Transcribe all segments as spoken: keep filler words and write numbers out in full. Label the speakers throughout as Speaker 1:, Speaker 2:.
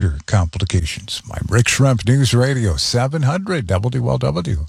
Speaker 1: major complications. I'm Rick Schrempf, News Radio seven hundred W L W.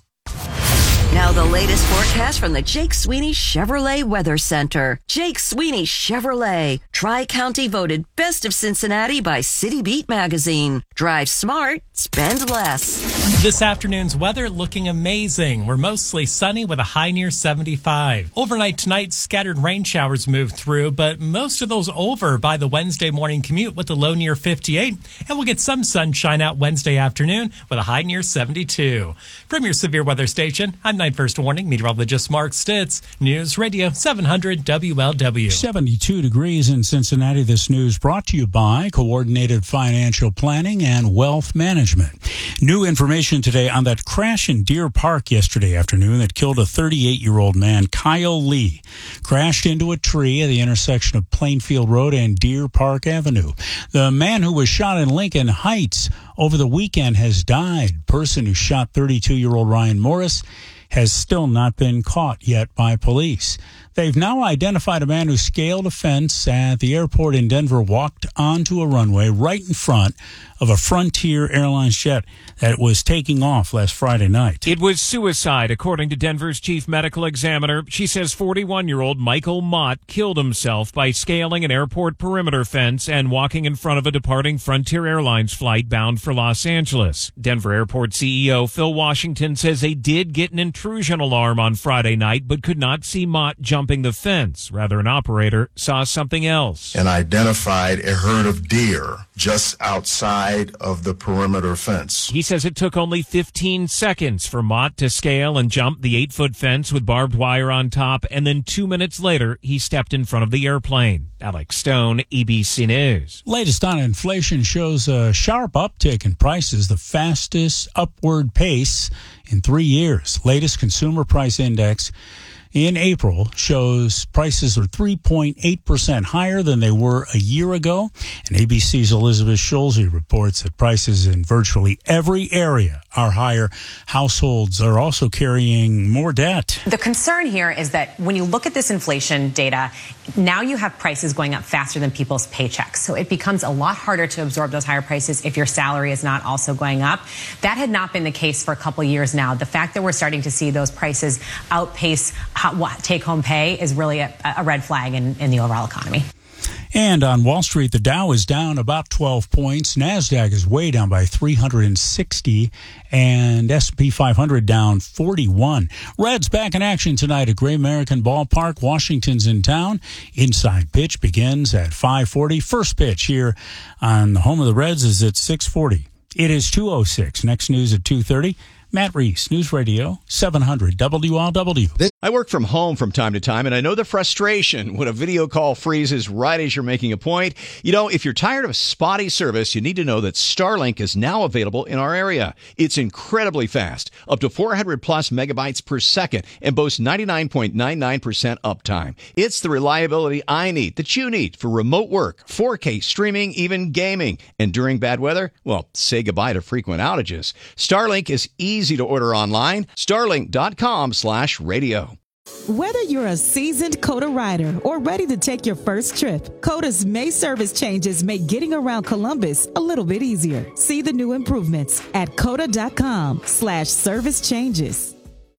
Speaker 2: Now the latest forecast from the Jake Sweeney Chevrolet Weather Center. Jake Sweeney Chevrolet. Tri-County voted Best of Cincinnati by City Beat magazine. Drive smart, spend less.
Speaker 3: This afternoon's weather looking amazing. We're mostly sunny with a high near seventy-five. Overnight tonight, scattered rain showers move through, but most of those over by the Wednesday morning commute with a low near fifty-eight. And we'll get some sunshine out Wednesday afternoon with a high near seventy-two. From your severe weather station, I'm Night First Warning meteorologist Mark Stitz. News Radio seven hundred W L W.
Speaker 4: seventy-two degrees in Cincinnati. This news brought to you by Coordinated Financial Planning and Wealth Management. New information today on that crash in Deer Park yesterday afternoon that killed a thirty-eight-year-old man, Kyle Lee. Crashed into a tree at the intersection of Plainfield Road and Deer Park Avenue. The man who was shot in Lincoln Heights over the weekend has died. Person who shot thirty-two-year-old Ryan Morris has still not been caught yet by police. They've now identified a man who scaled a fence at the airport in Denver, walked onto a runway right in front of a Frontier Airlines jet that was taking off last Friday night.
Speaker 5: It was suicide, according to Denver's chief medical examiner. She says forty-one-year-old Michael Mott killed himself by scaling an airport perimeter fence and walking in front of a departing Frontier Airlines flight bound for Los Angeles. Denver Airport C E O Phil Washington says they did get an intrusion alarm on Friday night, but could not see Mott jumping the fence. Rather, an operator saw something else.
Speaker 6: And identified a herd of deer just outside of the perimeter fence.
Speaker 5: He says it took only fifteen seconds for Mott to scale and jump the eight-foot fence with barbed wire on top, and then two minutes later, he stepped in front of the airplane. Alex Stone, E B C News.
Speaker 4: Latest on inflation shows a sharp uptick in prices, the fastest upward pace in three years. Latest consumer price index in April shows prices are three point eight percent higher than they were a year ago. And A B C's Elizabeth Schulze reports that prices in virtually every area are higher. Households are also carrying more debt.
Speaker 7: The concern here is that when you look at this inflation data, now you have prices going up faster than people's paychecks. So it becomes a lot harder to absorb those higher prices if your salary is not also going up. That had not been the case for a couple of years now. The fact that we're starting to see those prices outpace take-home pay is really a, a red flag in, in the overall economy.
Speaker 4: And on Wall Street, the Dow is down about twelve points. NASDAQ is way down by three hundred sixty, and S and P five hundred down forty-one. Reds back in action tonight at Great American Ballpark. Washington's in town. Inside pitch begins at five forty. First pitch here on the home of the Reds is at six forty. It is two oh six. Next news at two thirty. Matt Reese, News Radio seven hundred W L W.
Speaker 8: I work from home from time to time, and I know the frustration when a video call freezes right as you're making a point. You know, if you're tired of spotty service, you need to know that Starlink is now available in our area. It's incredibly fast, up to four hundred plus megabytes per second, and boasts ninety-nine point nine nine percent uptime. It's the reliability I need, that you need, for remote work, four K streaming, even gaming. And during bad weather, well, say goodbye to frequent outages. Starlink is easy Easy to order online. Starlink.com slash radio.
Speaker 9: Whether you're a seasoned COTA rider or ready to take your first trip, COTA's May service changes make getting around Columbus a little bit easier. See the new improvements at COTA.com slash service changes.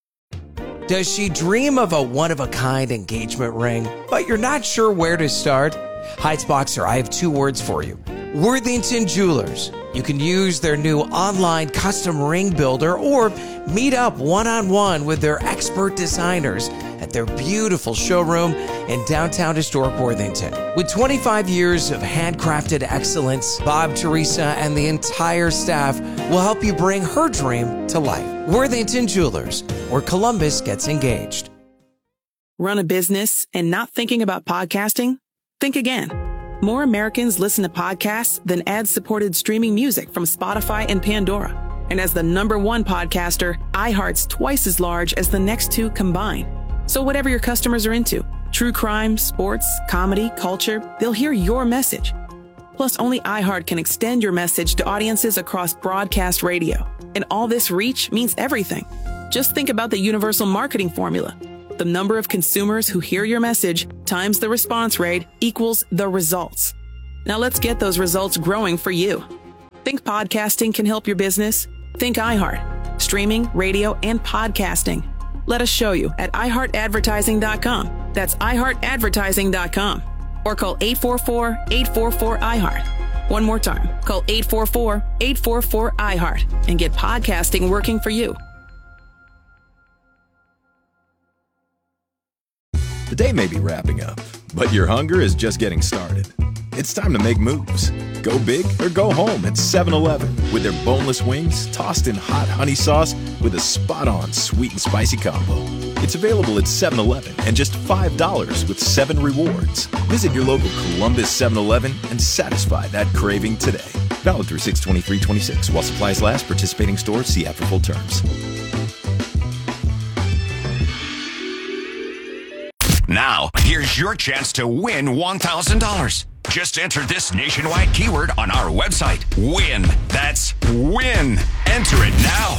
Speaker 10: Does she dream of a one-of-a-kind engagement ring, but you're not sure where to start? Heights Boxer, I have two words for you. Worthington Jewelers. You can use their new online custom ring builder or meet up one-on-one with their expert designers at their beautiful showroom in downtown historic Worthington. With twenty-five years of handcrafted excellence, Bob, Teresa, and the entire staff will help you bring her dream to life. Worthington Jewelers, where Columbus gets engaged.
Speaker 11: Run a business and not thinking about podcasting? Think again. More Americans listen to podcasts than ad-supported streaming music from Spotify and Pandora. And as the number one podcaster, iHeart's twice as large as the next two combined. So whatever your customers are into, true crime, sports, comedy, culture, they'll hear your message. Plus, only iHeart can extend your message to audiences across broadcast radio. And all this reach means everything. Just think about the universal marketing formula. The number of consumers who hear your message times the response rate equals the results. Now let's get those results growing for you. Think podcasting can help your business? Think iHeart. Streaming, radio, and podcasting. Let us show you at i heart advertising dot com. That's i heart advertising dot com. Or call eight four four, eight four four, I heart. One more time. Call eight four four, eight four four, I heart and get podcasting working for you.
Speaker 12: The day may be wrapping up, but your hunger is just getting started. It's time to make moves. Go big or go home at seven eleven with their boneless wings tossed in hot honey sauce with a spot-on sweet and spicy combo. It's available at seven eleven and just five dollars with seven rewards. Visit your local Columbus seven eleven and satisfy that craving today. Valid through six twenty-three twenty-six while supplies last. Participating stores, see app for full terms.
Speaker 13: Now, here's your chance to win one thousand dollars. Just enter this nationwide keyword on our website. WIN. That's WIN. Enter it now.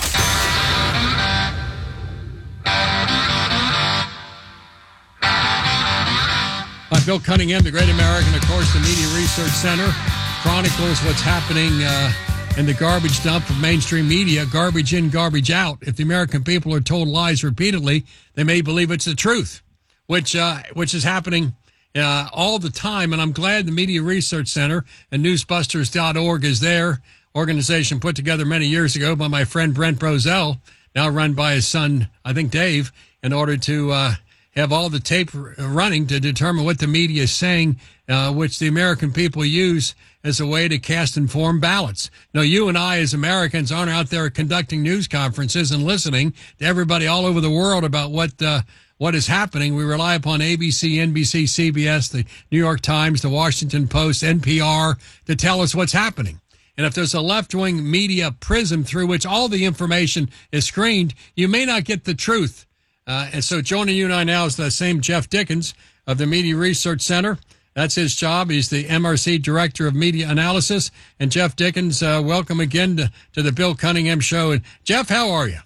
Speaker 14: I'm Bill Cunningham, the Great American, of course, the Media Research Center chronicles what's happening uh, in the garbage dump of mainstream media, garbage in, garbage out. If the American people are told lies repeatedly, they may believe it's the truth, which uh, which is happening Uh, all the time, and I'm glad the Media Research Center and newsbusters dot org is there. Organization put together many years ago by my friend Brent Brozell, now run by his son, I think Dave, in order to uh, have all the tape running to determine what the media is saying, uh, which the American people use as a way to cast informed ballots. Now, you and I as Americans aren't out there conducting news conferences and listening to everybody all over the world about what uh, what is happening. We rely upon A B C, N B C, C B S, the New York Times, the Washington Post, N P R to tell us what's happening. And if there's a left-wing media prism through which all the information is screened, you may not get the truth. Uh, and so joining you and I now is the same Jeff Dickens of the Media Research Center. That's his job. He's the M R C Director of Media Analysis. And Jeff Dickens, uh, welcome again to, to the Bill Cunningham Show. And Jeff, how are you?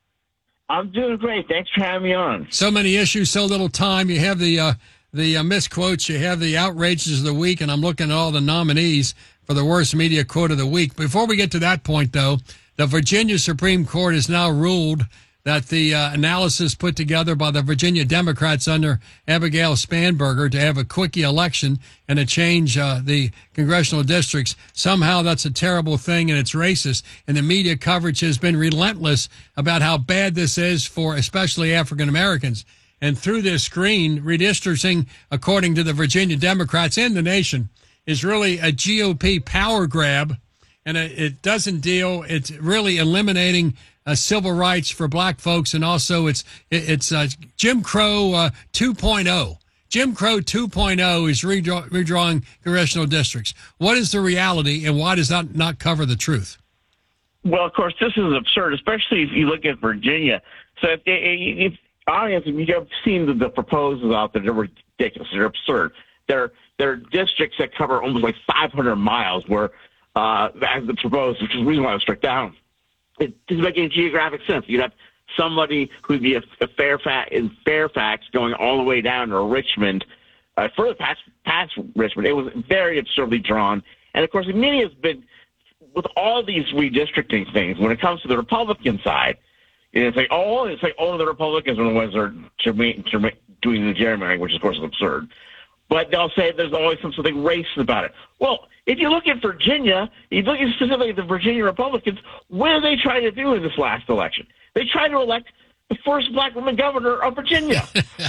Speaker 15: I'm doing great. Thanks for having me on.
Speaker 14: So many issues, so little time. You have the uh, the uh, misquotes. You have the outrages of the week, and I'm looking at all the nominees for the worst media quote of the week. Before we get to that point, though, the Virginia Supreme Court has now ruled that the uh, analysis put together by the Virginia Democrats under Abigail Spanberger to have a quickie election and to change uh, the congressional districts, somehow that's a terrible thing and it's racist. And the media coverage has been relentless about how bad this is for especially African Americans. And through this screen, redistricting, according to the Virginia Democrats and the nation, is really a G O P power grab. And it, it doesn't deal, it's really eliminating Uh, civil rights for black folks, and also it's it, it's uh, Jim Crow uh, two point oh. Jim Crow two point oh is redraw, redrawing congressional districts. What is the reality, and why does that not cover the truth?
Speaker 15: Well, of course, this is absurd, especially if you look at Virginia. So if, if audience, if you've seen the, the proposals out there, they're ridiculous. They're absurd. They're they're districts that cover almost like five hundred miles, where uh, as the proposed, which is the reason why I was struck down. It doesn't make any geographic sense. You'd have somebody who'd be a, a Fairfax in Fairfax going all the way down to Richmond, uh, further past past Richmond. It was very absurdly drawn, and of course, the media has been with all these redistricting things. When it comes to the Republican side, it's like oh, it's like oh, the Republicans are the ones that are doing the gerrymandering, which of course is absurd. But they'll say there's always something racist about it. Well, if you look at Virginia, you look at specifically the Virginia Republicans, what are they trying to do in this last election? They tried to elect the first black woman governor of Virginia.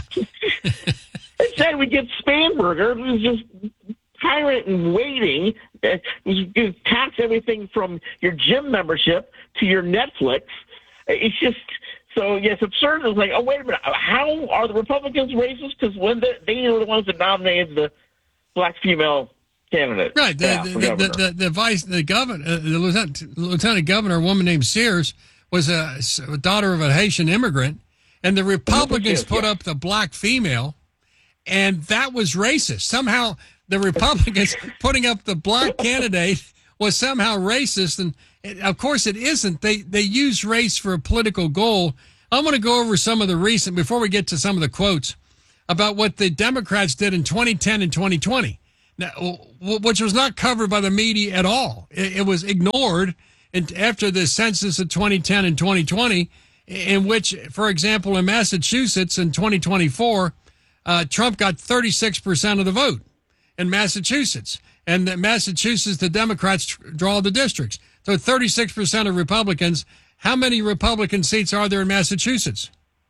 Speaker 15: Instead, we get Spanberger, who's just tyrant and waiting, uh, who's going to tax everything from your gym membership to your Netflix. It's just... So, yes, absurd. It's like, oh, wait a minute. How are the Republicans racist? Because when they, they were the ones that nominated the black female candidate.
Speaker 14: Right. The, yeah, the, the, the, the, the vice, the governor, uh, the lieutenant, lieutenant governor, a woman named Sears, was a, a daughter of a Haitian immigrant, and the Republicans is, put yeah. up the black female, and that was racist. Somehow the Republicans putting up the black candidate was somehow racist, and it, of course it isn't. They they use race for a political goal. I want to go over some of the recent, before we get to some of the quotes, about what the Democrats did in twenty ten and twenty twenty. now, which was not covered by the media at all. It, it was ignored after the census of twenty ten and twenty twenty, in which, for example, in Massachusetts in twenty twenty-four, uh, Trump got thirty-six percent of the vote in Massachusetts. And in Massachusetts, the Democrats tr- draw the districts. So thirty-six percent of Republicans. How many Republican seats are there in Massachusetts?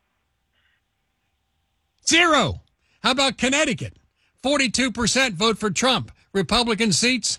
Speaker 14: Zero. How about Connecticut? forty-two percent vote for Trump. Republican seats?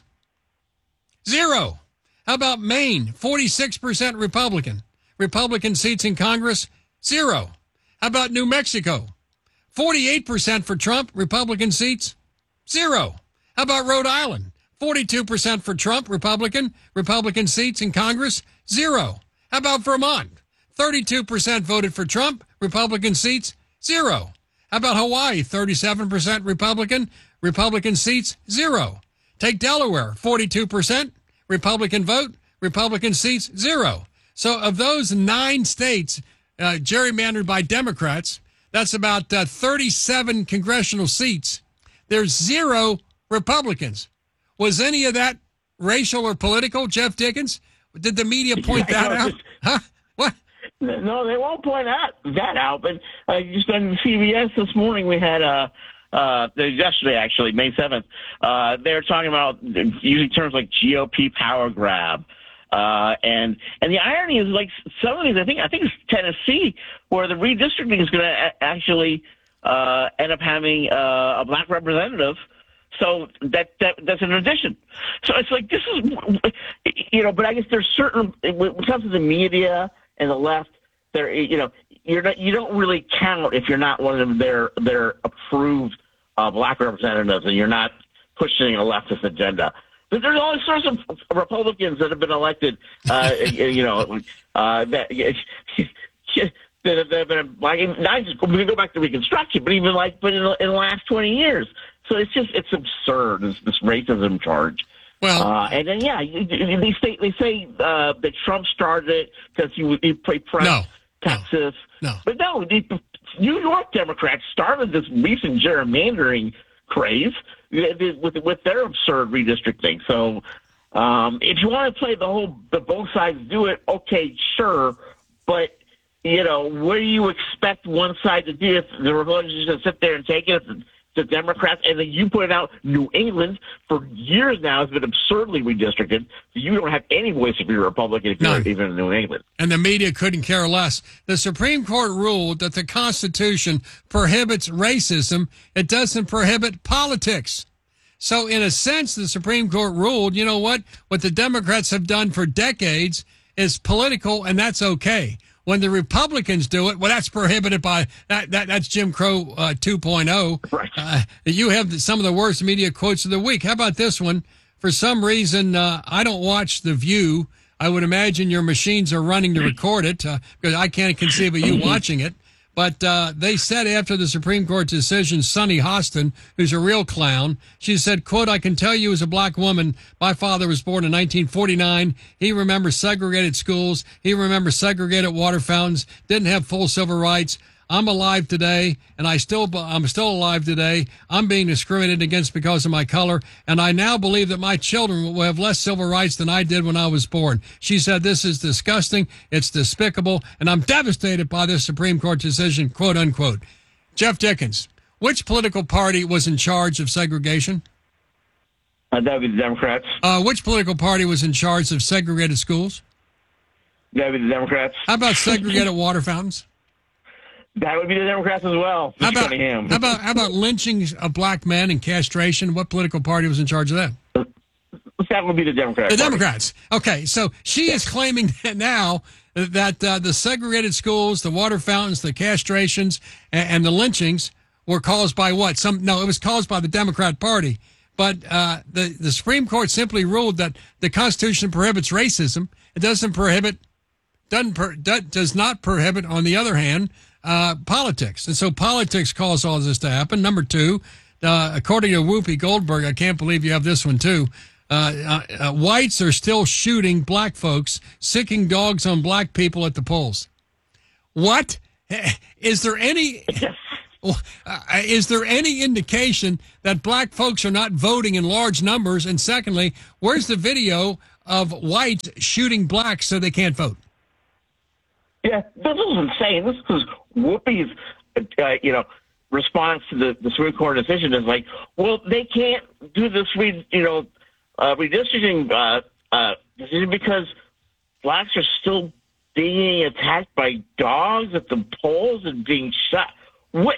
Speaker 14: Zero. How about Maine? forty-six percent Republican. Republican seats in Congress? Zero. How about New Mexico? forty-eight percent for Trump. Republican seats? Zero. How about Rhode Island? forty-two percent for Trump, Republican. Republican seats in Congress? Zero. How about Vermont? thirty-two percent voted for Trump, Republican seats? Zero. How about Hawaii? thirty-seven percent Republican, Republican seats? Zero. Take Delaware, forty-two percent, Republican vote, Republican seats? Zero. So of those nine states uh, gerrymandered by Democrats, that's about uh, thirty-seven congressional seats. There's zero Republicans. Was any of that racial or political, Jeff Dickens? Did the media point that out? Huh? What?
Speaker 15: No, they won't point out that out. But uh, just on C B S this morning, we had uh, uh, yesterday actually, May seventh. Uh, they're talking about using terms like G O P power grab. Uh, and and the irony is, like, some of these, I think I think it's Tennessee, where the redistricting is going to a- actually uh, end up having uh, a black representative. So that, that that's an addition. So it's like, this is, you know, but I guess there's certain, when it comes to the media and the left, there, you know, you're not, you don't really count if you're not one of their their approved uh, black representatives, and you're not pushing a leftist agenda. But there's all sorts of Republicans that have been elected, uh, you know, uh, that, that have been, like, not just, we can go back to Reconstruction, but even like, but in the, in the last twenty years. So it's just, it's absurd, this, this racism charge.
Speaker 14: Well,
Speaker 15: uh, and then, yeah, they say, they say uh, that Trump started it because he, he pressed
Speaker 14: no,
Speaker 15: Texas.
Speaker 14: No, no.
Speaker 15: But no, the New York Democrats started this recent gerrymandering craze with with their absurd redistricting. So um, if you want to play the whole, the both sides do it, okay, sure. But, you know, what do you expect one side to do if the Republicans just sit there and take it? The Democrats, and then you put it out, New England, for years now, has been absurdly redistricted. You don't have any voice if you're a Republican if you're even in New England.
Speaker 14: And the media couldn't care less. The Supreme Court ruled that the Constitution prohibits racism. It doesn't prohibit politics. So in a sense, the Supreme Court ruled, you know what? What the Democrats have done for decades is political, and that's okay. When the Republicans do it, well, that's prohibited by that. that that's Jim Crow uh, two point oh.
Speaker 15: Right.
Speaker 14: Uh, you have some of the worst media quotes of the week. How about this one? For some reason, uh, I don't watch The View. I would imagine your machines are running to record it uh, because I can't conceive of you watching it. But uh, they said after the Supreme Court decision, Sunny Hostin, who's a real clown, she said, quote, "I can tell you as a black woman, my father was born in nineteen forty-nine. He remembers segregated schools. He remembers segregated water fountains, didn't have full civil rights. I'm alive today, and I still, I'm still alive today. I'm being discriminated against because of my color, and I now believe that my children will have less civil rights than I did when I was born." She said, "This is disgusting. It's despicable, and I'm devastated by this Supreme Court decision," quote unquote. Jeff Dickens, which political party was in charge of segregation?
Speaker 15: Uh, that would be the Democrats.
Speaker 14: Uh, which political party was in charge of segregated schools?
Speaker 15: That would be the Democrats.
Speaker 14: How about segregated water fountains?
Speaker 15: That would be the Democrats as well.
Speaker 14: How about, how about how about lynching of black men and castration? What political party was in charge of that?
Speaker 15: That would be the Democrats.
Speaker 14: The Democrats. Okay, so she is claiming that now that uh, the segregated schools, the water fountains, the castrations, and, and the lynchings were caused by what? Some no, it was caused by the Democrat Party. But uh, the the Supreme Court simply ruled that the Constitution prohibits racism. It doesn't prohibit doesn't per, does not prohibit, on the other hand, Uh, politics. And so politics caused all this to happen. Number two, uh, according to Whoopi Goldberg, I can't believe you have this one too, uh, uh, uh, whites are still shooting black folks, sicking dogs on black people at the polls. What? Is there any... uh, is there any indication that black folks are not voting in large numbers? And secondly, where's the video of whites shooting blacks so they can't vote?
Speaker 15: Yeah, this is insane. This is Whoopi's, uh, you know, response to the, the Supreme Court decision is like, well, they can't do this, re, you know, uh, redistricting uh, uh, decision because blacks are still being attacked by dogs at the polls and being shot. What?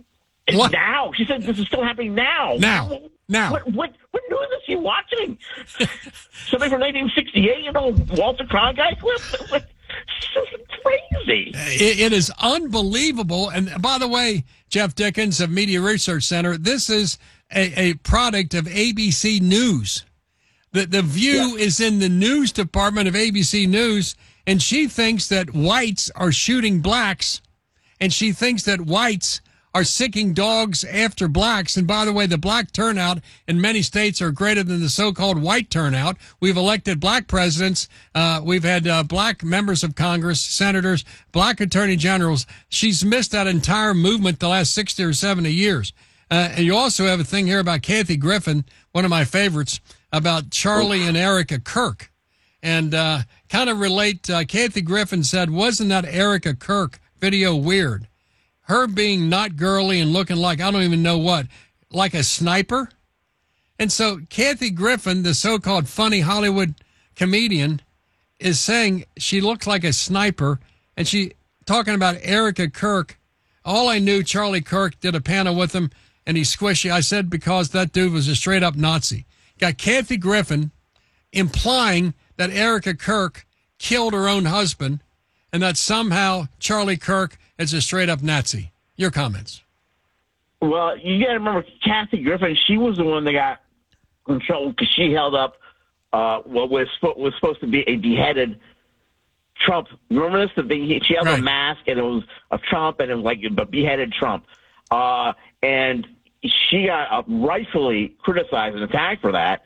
Speaker 14: What?
Speaker 15: Now? She said this is still happening now.
Speaker 14: Now. Now.
Speaker 15: What, what, what news is he watching? Something from nineteen sixty-eight, you know, Walter Cronkite clip? It's just crazy.
Speaker 14: It, it is unbelievable. And by the way, Jeff Dickens of Media Research Center, this is a, a product of A B C News. The, the View yeah. is in the news department of A B C News, and she thinks that whites are shooting blacks, and she thinks that whites are sicking dogs after blacks. And by the way, the black turnout in many states are greater than the so-called white turnout. We've elected black presidents. Uh, we've had uh, black members of Congress, senators, black attorney generals. She's missed that entire movement the last sixty or seventy years. Uh, and you also have a thing here about Kathy Griffin, one of my favorites, about Charlie and Erica Kirk. And uh, kind of relate, uh, Kathy Griffin said, wasn't that Erica Kirk video weird? Her being not girly and looking like, I don't even know what, like a sniper. And so Kathy Griffin, the so-called funny Hollywood comedian, is saying she looks like a sniper. And she talking about Erica Kirk. All I knew, Charlie Kirk did a panel with him, and he's squishy. I said because that dude was a straight-up Nazi. Got Kathy Griffin implying that Erica Kirk killed her own husband and that somehow Charlie Kirk is a straight-up Nazi. Your comments.
Speaker 15: Well, you got to remember Kathy Griffin, she was the one that got in trouble because she held up uh, what was, was supposed to be a beheaded Trump. Remember this? That they, she held right. a mask, and it was of Trump, and it was like a beheaded Trump. Uh, and she got uh, rightfully criticized and attacked for that,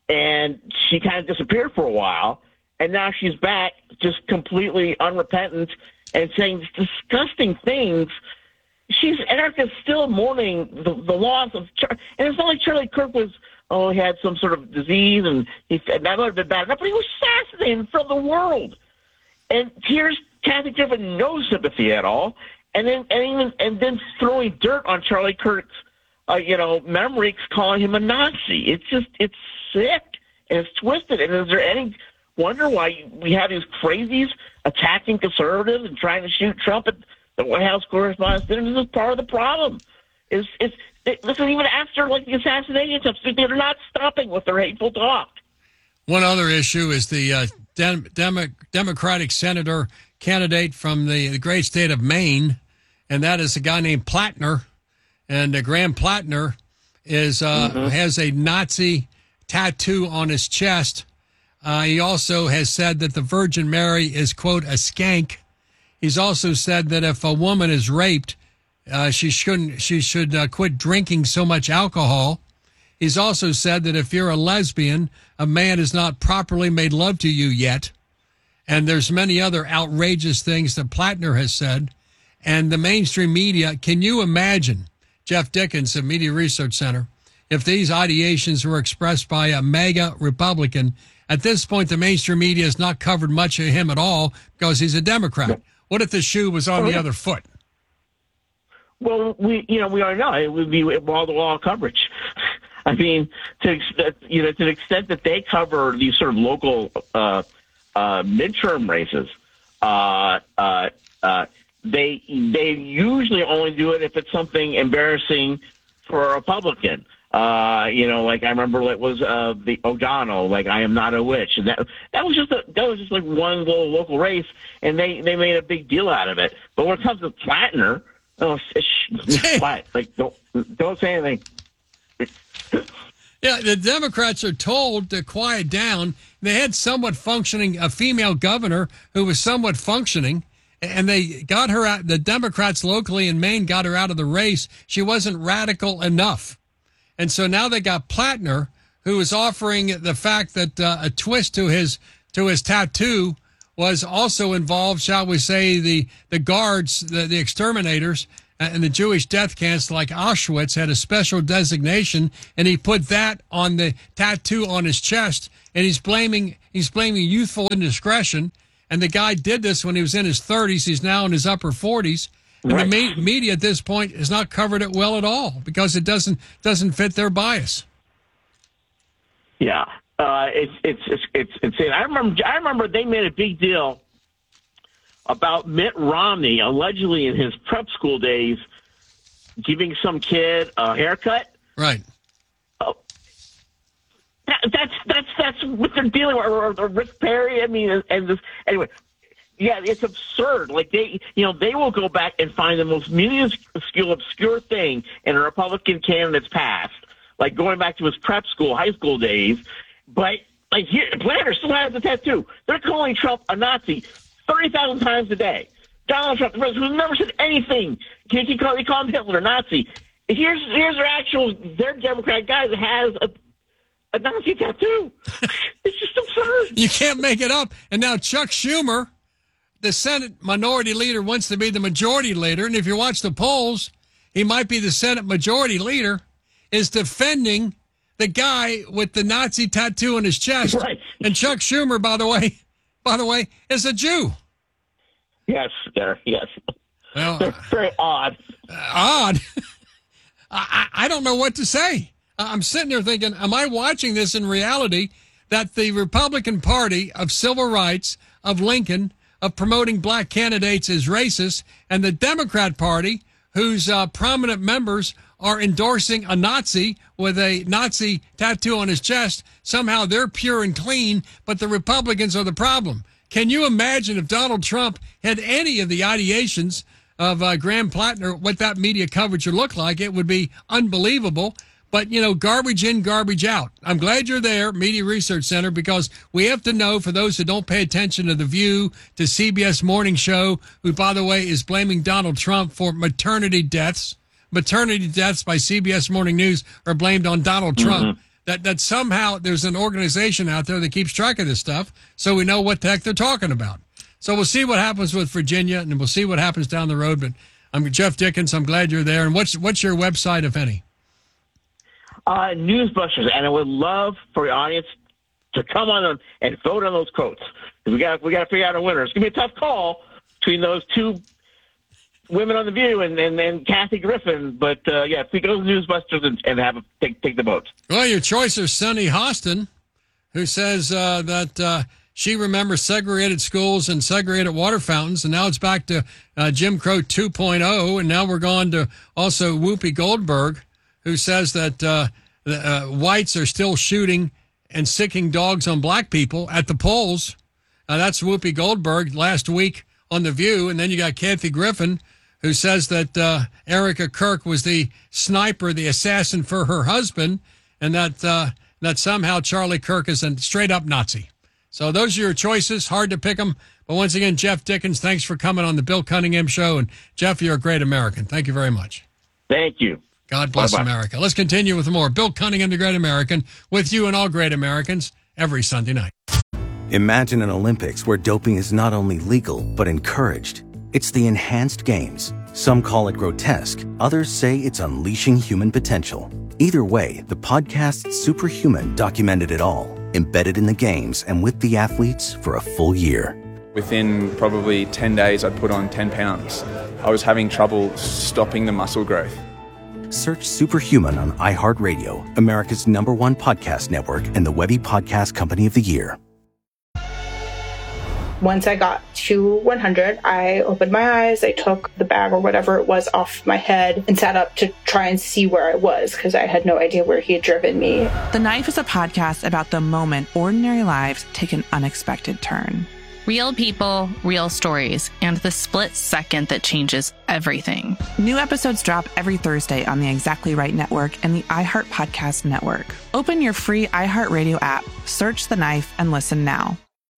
Speaker 15: and she kind of disappeared for a while, and now she's back just completely unrepentant and saying disgusting things. She's Erica's still mourning the, the loss of Char- and it's not like Charlie Kirk was oh he had some sort of disease and he that might have been bad enough, but he was assassinated in front of the world. And here's Kathy Griffin, no sympathy at all, and then and even and then throwing dirt on Charlie Kirk's uh, you know memory, calling him a Nazi. It's just it's sick and it's twisted. And is there any wonder why we have these crazies attacking conservatives and trying to shoot Trump at the White House Correspondents' Dinner? This is part of the problem. Is is listen, even after like the assassination attempts, they're not stopping with their hateful talk.
Speaker 14: One other issue is the uh, Dem- Dem- Democratic senator candidate from the, the great state of Maine, and that is a guy named Plattner. And uh, Graham Plattner is uh, mm-hmm. has a Nazi tattoo on his chest. Uh, he also has said that the Virgin Mary is, quote, a skank. He's also said that if a woman is raped, uh, she shouldn't, she should uh, quit drinking so much alcohol. He's also said that if you're a lesbian, a man has not properly made love to you yet. And there's many other outrageous things that Plattner has said. And the mainstream media, can you imagine, Jeff Dickens of Media Research Center, if these ideations were expressed by a MAGA Republican? At this point, the mainstream media has not covered much of him at all because he's a Democrat. What if the shoe was on the other foot?
Speaker 15: Well, we, you know, we are now. It would be wall-to-wall coverage. I mean, to you know, to the extent that they cover these sort of local uh, uh, midterm races, uh, uh, uh, they they usually only do it if it's something embarrassing for a Republican. Uh, you know, like I remember it was uh, the O'Donnell, like I am not a witch, and that that was just a, that was just like one little local race, and they, they made a big deal out of it. But when it comes to Plattner, oh, sh- quiet, like don't don't say anything.
Speaker 14: Yeah, the Democrats are told to quiet down. They had somewhat functioning a female governor who was somewhat functioning, and they got her out. The Democrats locally in Maine got her out of the race. She wasn't radical enough. And so now they got Plattner, who is offering the fact that uh, a twist to his to his tattoo was also involved, shall we say, the the guards, the, the exterminators, and the Jewish death camps like Auschwitz had a special designation, and he put that on the tattoo on his chest, and he's blaming he's blaming youthful indiscretion. And the guy did this when he was in his thirties. He's now in his upper forties. And right. the me- media at this point has not covered it well at all because it doesn't doesn't fit their bias.
Speaker 15: Yeah, uh, it's it's it's it's insane. I remember I remember they made a big deal about Mitt Romney allegedly in his prep school days giving some kid a haircut.
Speaker 14: Right.
Speaker 15: Oh, that, that's that's that's what they're dealing with. Or, or Rick Perry. I mean, and, and this anyway. Yeah, it's absurd. Like they, you know, they will go back and find the most minuscule, obscure thing in a Republican candidate's past, like going back to his prep school, high school days. But like here, Blanchard still has the tattoo. They're calling Trump a Nazi thirty thousand times a day. Donald Trump, the president, who's never said anything, he, he, call, he called him Hitler, Nazi. Here's here's their actual, their Democrat guy that has a, a Nazi tattoo. It's just absurd.
Speaker 14: You can't make it up. And now Chuck Schumer, the Senate minority leader, wants to be the majority leader. And if you watch the polls, he might be the Senate majority leader, is defending the guy with the Nazi tattoo on his chest.
Speaker 15: Right.
Speaker 14: And Chuck Schumer, by the way, by the way, is a Jew.
Speaker 15: Yes, there. Yes.
Speaker 14: Well,
Speaker 15: they're very odd.
Speaker 14: Uh, odd. I, I don't know what to say. I'm sitting there thinking, am I watching this in reality that the Republican Party of civil rights, of Lincoln, of promoting black candidates is racist, and the Democrat Party, whose uh, prominent members are endorsing a Nazi with a Nazi tattoo on his chest, somehow they're pure and clean, but the Republicans are the problem. Can you imagine if Donald Trump had any of the ideations of uh, Graham Plattner, what that media coverage would look like? It would be unbelievable. But, you know, garbage in, garbage out. I'm glad you're there, Media Research Center, because we have to know, for those who don't pay attention to The View, to C B S Morning Show, who, by the way, is blaming Donald Trump for maternity deaths. Maternity deaths by C B S Morning News are blamed on Donald Trump. Mm-hmm. That that somehow there's an organization out there that keeps track of this stuff, so we know what the heck they're talking about. So we'll see what happens with Virginia, and we'll see what happens down the road. But I'm Jeff Dickens. I'm glad you're there. And what's what's your website, if any?
Speaker 15: Uh, Newsbusters, and I would love for the audience to come on and vote on those quotes. We got we got to figure out a winner. It's gonna be a tough call between those two women on The View and and, and Kathy Griffin, but uh, yeah, if we go to Newsbusters and, and have a, take take the votes.
Speaker 14: Well, your choice is Sunny Hostin, who says uh, that uh, she remembers segregated schools and segregated water fountains, and now it's back to uh, Jim Crow two point oh, and now we're going to also Whoopi Goldberg, who says that uh, the, uh, whites are still shooting and sicking dogs on black people at the polls. Uh, that's Whoopi Goldberg last week on The View, and then you got Kathy Griffin, who says that uh, Erica Kirk was the sniper, the assassin for her husband, and that uh, that somehow Charlie Kirk is a straight-up Nazi. So those are your choices. Hard to pick them. But once again, Jeff Dickens, thanks for coming on the Bill Cunningham Show. And, Jeff, you're a great American. Thank you very much.
Speaker 15: Thank you.
Speaker 14: God bless Bye-bye. America. Let's continue with more. Bill Cunningham, the Great American, with you and all great Americans every Sunday night.
Speaker 16: Imagine an Olympics where doping is not only legal, but encouraged. It's the Enhanced Games. Some call it grotesque. Others say it's unleashing human potential. Either way, the podcast Superhuman documented it all, embedded in the games and with the athletes for a full year.
Speaker 17: Within probably ten days, I'd put on ten pounds. I was having trouble stopping the muscle growth.
Speaker 16: Search Superhuman on iHeartRadio, America's number one podcast network, and the Webby Podcast Company of the Year.
Speaker 18: Once I got to one hundred, I opened my eyes, I took the bag or whatever it was off my head and sat up to try and see where I was because I had no idea where he had driven me.
Speaker 19: The Knife is a podcast about the moment ordinary lives take an unexpected turn.
Speaker 20: Real people, real stories, and the split second that changes everything.
Speaker 19: New episodes drop every Thursday on the Exactly Right Network and the iHeart Podcast Network. Open your free iHeartRadio app, search The Knife, and listen now.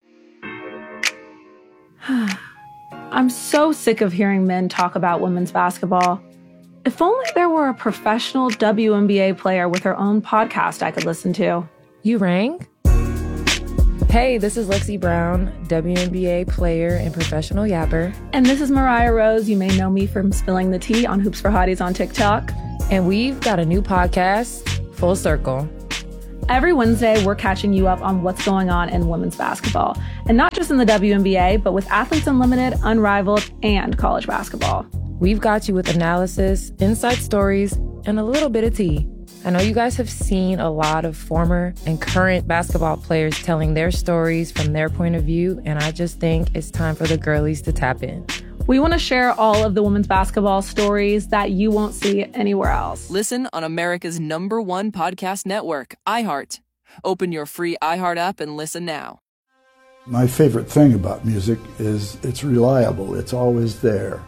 Speaker 21: I'm so sick of hearing men talk about women's basketball. If only there were a professional W N B A player with her own podcast I could listen to.
Speaker 22: You rang?
Speaker 1: Hey, this is Lexi Brown, W N B A player and professional yapper.
Speaker 21: And this is Mariah Rose. You may know me from spilling the tea on Hoops for Hotties on TikTok.
Speaker 1: And we've got a new podcast, Full Circle.
Speaker 21: Every Wednesday, we're catching you up on what's going on in women's basketball. And not just in the W N B A, but with Athletes Unlimited, Unrivaled, and college basketball.
Speaker 1: We've got you with analysis, inside stories, and a little bit of tea. I know you guys have seen a lot of former and current basketball players telling their stories from their point of view, and I just think it's time for the girlies to tap in.
Speaker 21: We want to share all of the women's basketball stories that you won't see anywhere else.
Speaker 22: Listen on America's number one podcast network, iHeart. Open your free iHeart app and listen now.
Speaker 23: My favorite thing about music is it's reliable. It's always there.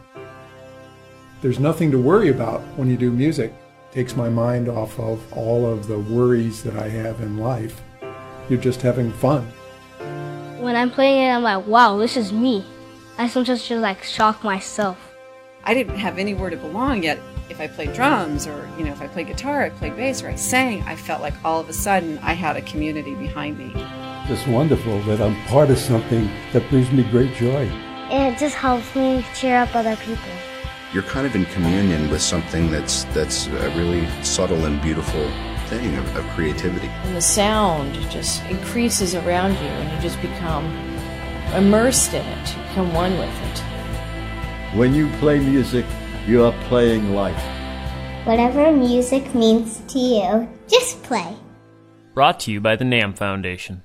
Speaker 24: There's nothing to worry about when you do music. Takes my mind off of all of the worries that I have in life. You're just having fun.
Speaker 25: When I'm playing it, I'm like, wow, this is me. I sometimes just like shock myself.
Speaker 26: I didn't have anywhere to belong yet. If I played drums or, you know, if I played guitar, I played bass or I sang, I felt like all of a sudden I had a community behind me.
Speaker 27: It's wonderful that I'm part of something that brings me great joy.
Speaker 25: And it just helps me cheer up other people.
Speaker 28: You're kind of in communion with something that's that's a really subtle and beautiful thing of, of creativity.
Speaker 29: And the sound just increases around you and you just become immersed in it. You become one with it.
Speaker 27: When you play music, you are playing life.
Speaker 25: Whatever music means to you, just play.
Speaker 30: Brought to you by the NAMM Foundation.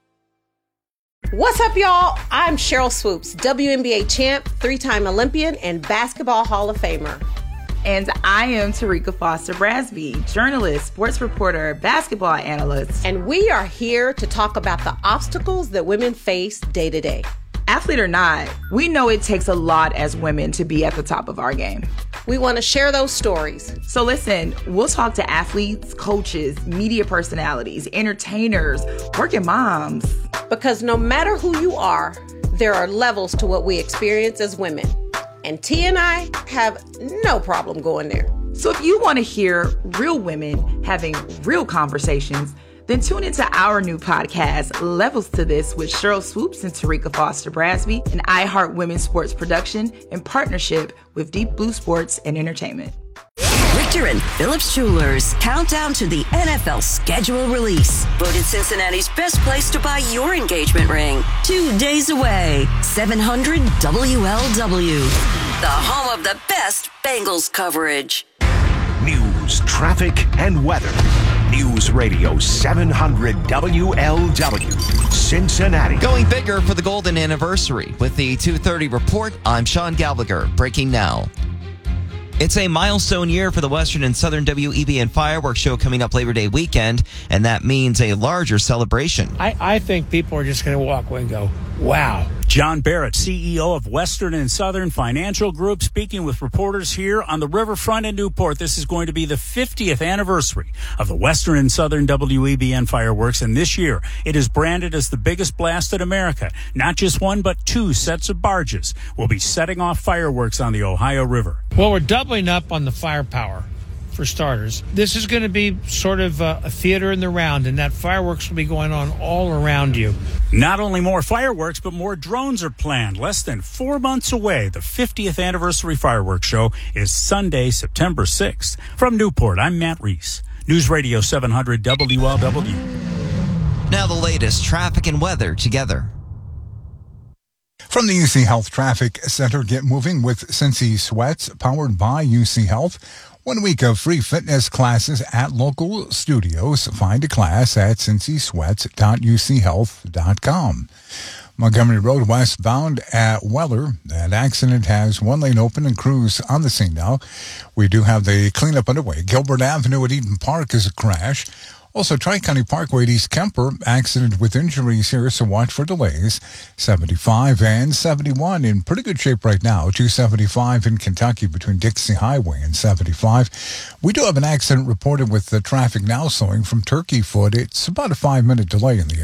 Speaker 31: What's up, y'all? I'm Cheryl Swoops, W N B A champ, three-time Olympian, and Basketball Hall of Famer.
Speaker 32: And I am Tarika Foster Brasby, journalist, sports reporter, basketball analyst.
Speaker 31: And we are here to talk about the obstacles that women face day to day.
Speaker 32: Athlete or not, we know it takes a lot as women to be at the top of our game.
Speaker 31: We want to share those stories.
Speaker 32: So listen, we'll talk to athletes, coaches, media personalities, entertainers, working moms.
Speaker 31: Because no matter who you are, there are levels to what we experience as women. And T and I have no problem going there.
Speaker 32: So if you want to hear real women having real conversations, then tune into our new podcast, Levels to This, with Cheryl Swoops and Tarika Foster Brasby, an iHeart Women's Sports production in partnership with Deep Blue Sports and Entertainment.
Speaker 2: Richter and Phillips Jewelers. Countdown to the N F L schedule release. Voted Cincinnati's best place to buy your engagement ring. Two days away. seven hundred W L W. The home of the best Bengals coverage.
Speaker 33: News, traffic, and weather. News Radio seven hundred W L W, Cincinnati.
Speaker 34: Going bigger for the golden anniversary. With the two thirty report, I'm Sean Gallagher. Breaking now. It's a milestone year for the Western and Southern W E B N fireworks show coming up Labor Day weekend, and that means a larger celebration.
Speaker 35: I, I think people are just going to walk away and go, wow.
Speaker 4: John Barrett, C E O of Western and Southern Financial Group, speaking with reporters here on the riverfront in Newport. This is going to be the fiftieth anniversary of the Western and Southern W E B N fireworks, and this year it is branded as the biggest blast in America. Not just one, but two sets of barges will be setting off fireworks on the Ohio River.
Speaker 35: Well, we're doubling up on the firepower. For starters, this is going to be sort of a, a theater in the round, and that fireworks will be going on all around you.
Speaker 4: Not only more fireworks, but more drones are planned. Less than four months away, the fiftieth anniversary fireworks show is Sunday, September sixth. From Newport, I'm Matt Reese. News Radio seven hundred W L W.
Speaker 34: Now the latest traffic and weather together.
Speaker 36: From the U C Health Traffic Center, get moving with Cincy Sweats, powered by U C Health. One week of free fitness classes at local studios. Find a class at cincy sweats dot u c health dot com. Montgomery Road westbound at Weller. That accident has one lane open and crews on the scene now. We do have the cleanup underway. Gilbert Avenue at Eden Park is a crash. Also, Tri-County Parkway at East Kemper, accident with injuries here, so watch for delays. seventy-five and seventy-one in pretty good shape right now. two seventy-five in Kentucky between Dixie Highway and seventy-five. We do have an accident reported with the traffic now slowing from Turkey Foot. It's about a five-minute delay in the area.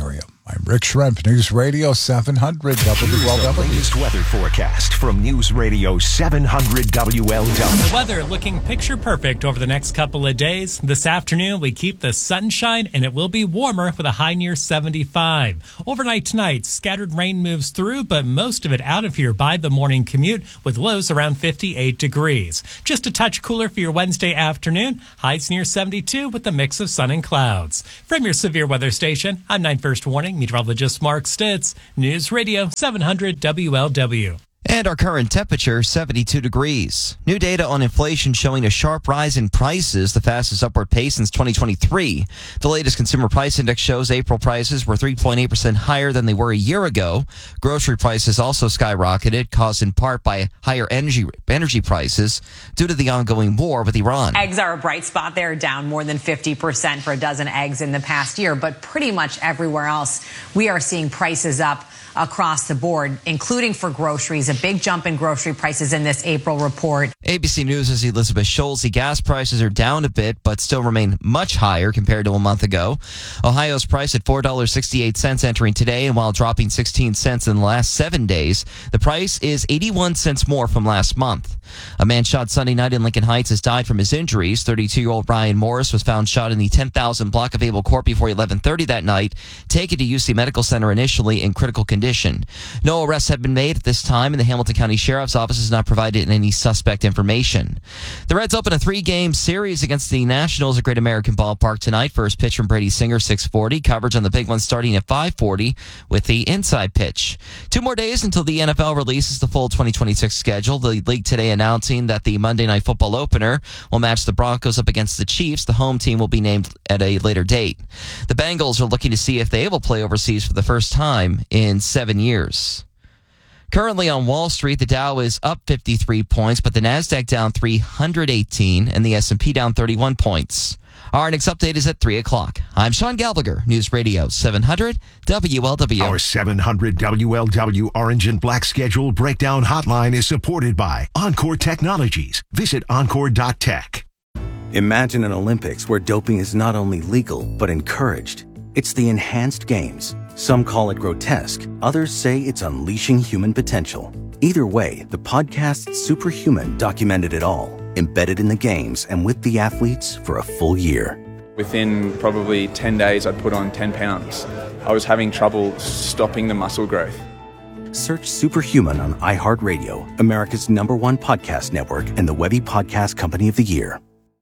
Speaker 36: I'm Rick Shrimp, News Radio seven hundred W L W.
Speaker 33: The latest weather forecast from News Radio seven hundred W L W.
Speaker 3: The weather looking picture perfect over the next couple of days. This afternoon, we keep the sunshine, and it will be warmer with a high near seventy-five. Overnight tonight, scattered rain moves through, but most of it out of here by the morning commute with lows around fifty-eight degrees. Just a touch cooler for your Wednesday afternoon. Highs near seventy-two with a mix of sun and clouds. From your severe weather station, I'm nine First Warning meteorologist Mark Stitz, News Radio seven hundred W L W.
Speaker 34: And our current temperature, seventy-two degrees. New data on inflation showing a sharp rise in prices, the fastest upward pace since twenty twenty-three. The latest consumer price index shows April prices were three point eight percent higher than they were a year ago. Grocery prices also skyrocketed, caused in part by higher energy energy prices due to the ongoing war with Iran.
Speaker 5: Eggs are a bright spot. They're down more than fifty percent for a dozen eggs in the past year, but pretty much everywhere else, we are seeing prices up across the board, including for groceries. A big jump in grocery prices in this April report.
Speaker 34: A B C News' Elizabeth Scholze. Gas prices are down a bit, but still remain much higher compared to a month ago. Ohio's price at four dollars and sixty-eight cents entering today, and while dropping sixteen cents in the last seven days, the price is eighty-one cents more from last month. A man shot Sunday night in Lincoln Heights has died from his injuries. thirty-two-year-old Ryan Morris was found shot in the ten thousand block of Abel Court before eleven thirty that night, taken to U C Medical Center initially in critical condition. No arrests have been made at this time, and the Hamilton County Sheriff's Office has not provided any suspect information. The Reds open a three-game series against the Nationals at Great American Ballpark tonight. First pitch from Brady Singer, six forty. Coverage on the big one starting at five forty with the inside pitch. Two more days until the N F L releases the full twenty twenty-six schedule. The league today announcing that the Monday Night Football opener will match the Broncos up against the Chiefs. The home team will be named at a later date. The Bengals are looking to see if they will play overseas for the first time in seven years. Currently on Wall Street, the Dow is up fifty-three points, but the Nasdaq down three hundred eighteen and the S and P down thirty-one points. Our next update is at three o'clock. I'm Sean Gallagher, News Radio seven hundred W L W.
Speaker 33: Our seven hundred W L W Orange and Black Schedule Breakdown Hotline is supported by Encore Technologies. Visit encore dot tech.
Speaker 6: Imagine an Olympics where doping is not only legal, but encouraged. It's the Enhanced Games. Some call it grotesque. Others say it's unleashing human potential. Either way, the podcast Superhuman documented it all, embedded in the games and with the athletes for a full year.
Speaker 7: Within probably ten days, I'd put on ten pounds. I was having trouble stopping the muscle growth.
Speaker 6: Search Superhuman on iHeartRadio, America's number one podcast network and the Webby Podcast Company of the Year.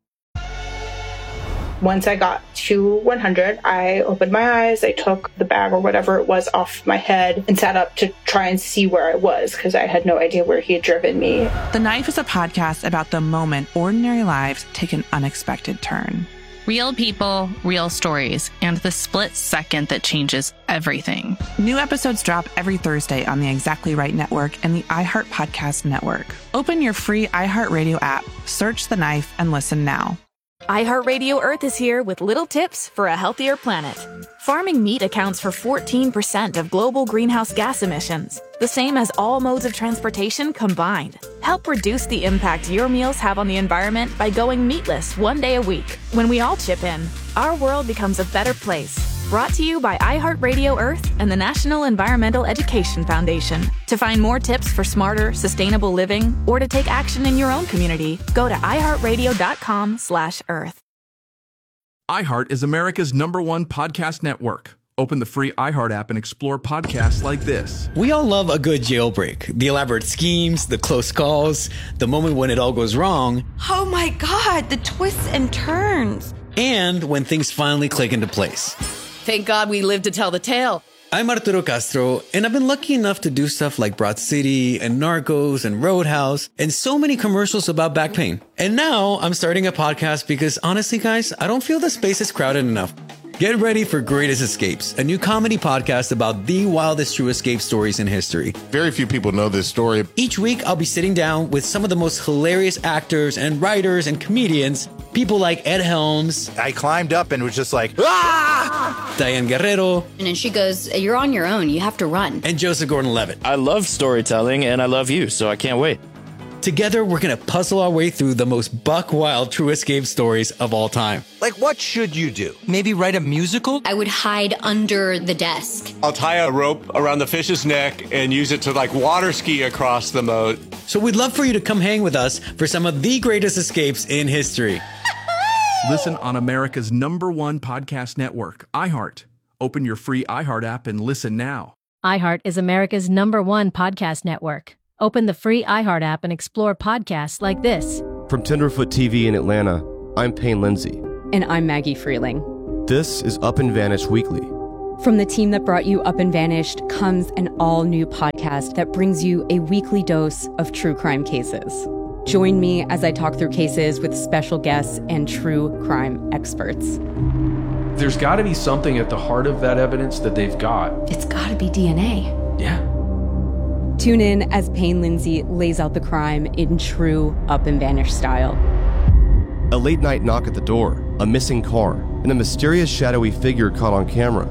Speaker 8: Once I got to one hundred, I opened my eyes, I took the bag or whatever it was off my head and sat up to try and see where I was because I had no idea where he had driven me.
Speaker 19: The Knife is a podcast about the moment ordinary lives take an unexpected turn.
Speaker 9: Real people, real stories, and the split second that changes everything.
Speaker 19: New episodes drop every Thursday on the Exactly Right Network and the iHeart Podcast Network. Open your free iHeartRadio app, search The Knife, and listen now.
Speaker 10: iHeartRadio Earth is here with little tips for a healthier planet. Farming meat accounts for fourteen percent of global greenhouse gas emissions, the same as all modes of transportation combined. Help reduce the impact your meals have on the environment by going meatless one day a week. When we all chip in, our world becomes a better place. Brought to you by iHeartRadio Earth and the National Environmental Education Foundation. To find more tips for smarter, sustainable living, or to take action in your own community, go to iHeartRadio.com slash Earth.
Speaker 11: iHeart is America's number one podcast network. Open the free iHeart app and explore podcasts like this.
Speaker 12: We all love a good jailbreak. The elaborate schemes, the close calls, the moment when it all goes wrong.
Speaker 13: Oh my God, the twists and turns.
Speaker 12: And when things finally click into place.
Speaker 13: Thank God we lived to tell the tale.
Speaker 12: I'm Arturo Castro, and I've been lucky enough to do stuff like Broad City and Narcos and Roadhouse and so many commercials about back pain. And now I'm starting a podcast because honestly, guys, I don't feel the space is crowded enough. Get ready for Greatest Escapes, a new comedy podcast about the wildest true escape stories in history.
Speaker 14: Very few people know this story.
Speaker 12: Each week, I'll be sitting down with some of the most hilarious actors and writers and comedians, people like Ed Helms.
Speaker 15: I climbed up and was just like, ah!
Speaker 12: Diane Guerrero.
Speaker 16: And then she goes, you're on your own. You have to run.
Speaker 12: And Joseph Gordon-Levitt.
Speaker 17: I love storytelling and I love you, so I can't wait.
Speaker 12: Together, we're going to puzzle our way through the most buck-wild True Escape stories of all time.
Speaker 1: Like, what should you do? Maybe write a musical?
Speaker 16: I would hide under the desk.
Speaker 17: I'll tie a rope around the fish's neck and use it to, like, water ski across the moat.
Speaker 12: So we'd love for you to come hang with us for some of the greatest escapes in history.
Speaker 11: Listen on America's number one podcast network, iHeart. Open your free iHeart app and listen now.
Speaker 18: iHeart is America's number one podcast network. Open the free iHeart app and explore podcasts like this.
Speaker 20: From Tenderfoot T V in Atlanta, I'm Payne Lindsay.
Speaker 21: And I'm Maggie Freeling.
Speaker 20: This is Up and Vanished Weekly.
Speaker 21: From the team that brought you Up and Vanished comes an all-new podcast that brings you a weekly dose of true crime cases. Join me as I talk through cases with special guests and true crime experts.
Speaker 22: There's got to be something at the heart of that evidence that they've got.
Speaker 21: It's got to be D N A.
Speaker 22: Yeah.
Speaker 21: Tune in as Payne Lindsay lays out the crime in true Up and Vanished style.
Speaker 20: A late night knock at the door, a missing car, and a mysterious shadowy figure caught on camera.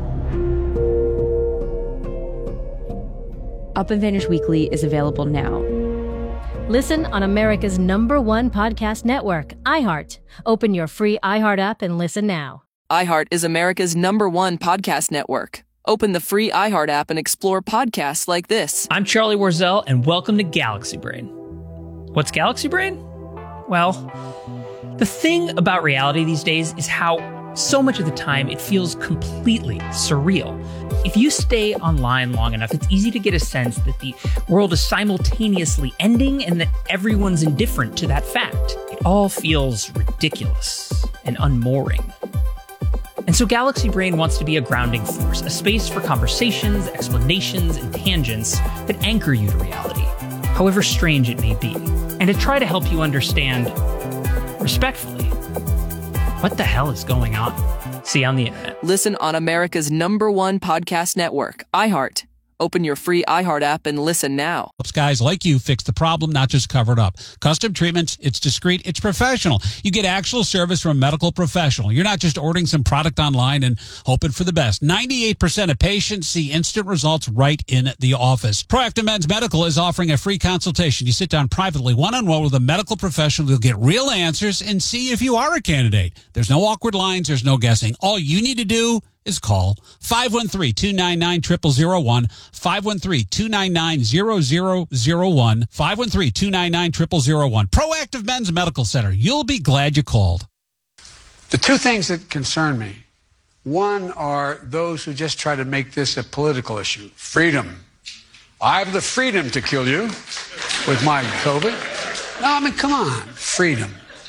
Speaker 21: Up and Vanished Weekly is available now.
Speaker 18: Listen on America's number one podcast network, iHeart. Open your free iHeart app and listen now.
Speaker 23: iHeart is America's number one podcast network. Open the free iHeart app and explore podcasts like this.
Speaker 24: I'm Charlie Warzel, and welcome to Galaxy Brain. What's Galaxy Brain? Well, the thing about reality these days is how so much of the time it feels completely surreal. If you stay online long enough, it's easy to get a sense that the world is simultaneously ending and that everyone's indifferent to that fact. It all feels ridiculous and unmooring. And so Galaxy Brain wants to be a grounding force, a space for conversations, explanations, and tangents that anchor you to reality, however strange it may be, and to try to help you understand, respectfully, what the hell is going on? See on the internet.
Speaker 23: Listen on America's number one podcast network, iHeart. Open your free iHeart app and listen now.
Speaker 4: Helps guys like you fix the problem, not just cover it up. Custom treatments, it's discreet, it's professional. You get actual service from a medical professional. You're not just ordering some product online and hoping for the best. ninety-eight percent of patients see instant results right in the office. Proactive Men's Medical is offering a free consultation. You sit down privately, one-on-one with a medical professional. You'll get real answers and see if you are a candidate. There's no awkward lines. There's no guessing. All you need to do is call five one three, two nine nine, zero zero zero one, five one three, two nine nine, zero zero zero one, five one three, two nine nine, zero zero zero one. Proactive Men's Medical Center. You'll be glad you called.
Speaker 25: The two things that concern me, one are those who just try to make this a political issue. Freedom. I have the freedom to kill you with my COVID. No, I mean, come on. Freedom.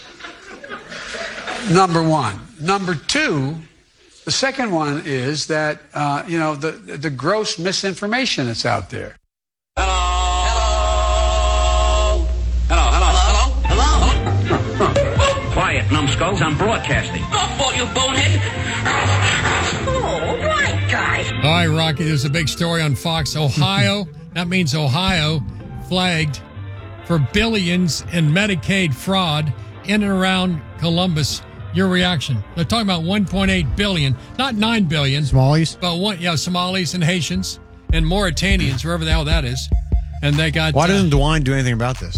Speaker 25: Number one. Number two, the second one is that, uh, you know, the the gross misinformation that's out there.
Speaker 26: Hello. Hello. Hello. Hello. Hello. Hello. Quiet, numbskulls. I'm broadcasting. Oh, you bonehead. Oh, right, guys.
Speaker 35: All right, Rocky, there's a big story on Fox. Ohio, that means Ohio, flagged for billions in Medicaid fraud in and around Columbus. Your reaction? They're talking about one point eight billion, not nine billion.
Speaker 27: Somalis?
Speaker 35: But one, yeah, Somalis and Haitians and Mauritanians, wherever the hell that is. And they got.
Speaker 27: Why doesn't
Speaker 35: uh,
Speaker 27: DeWine do anything about this?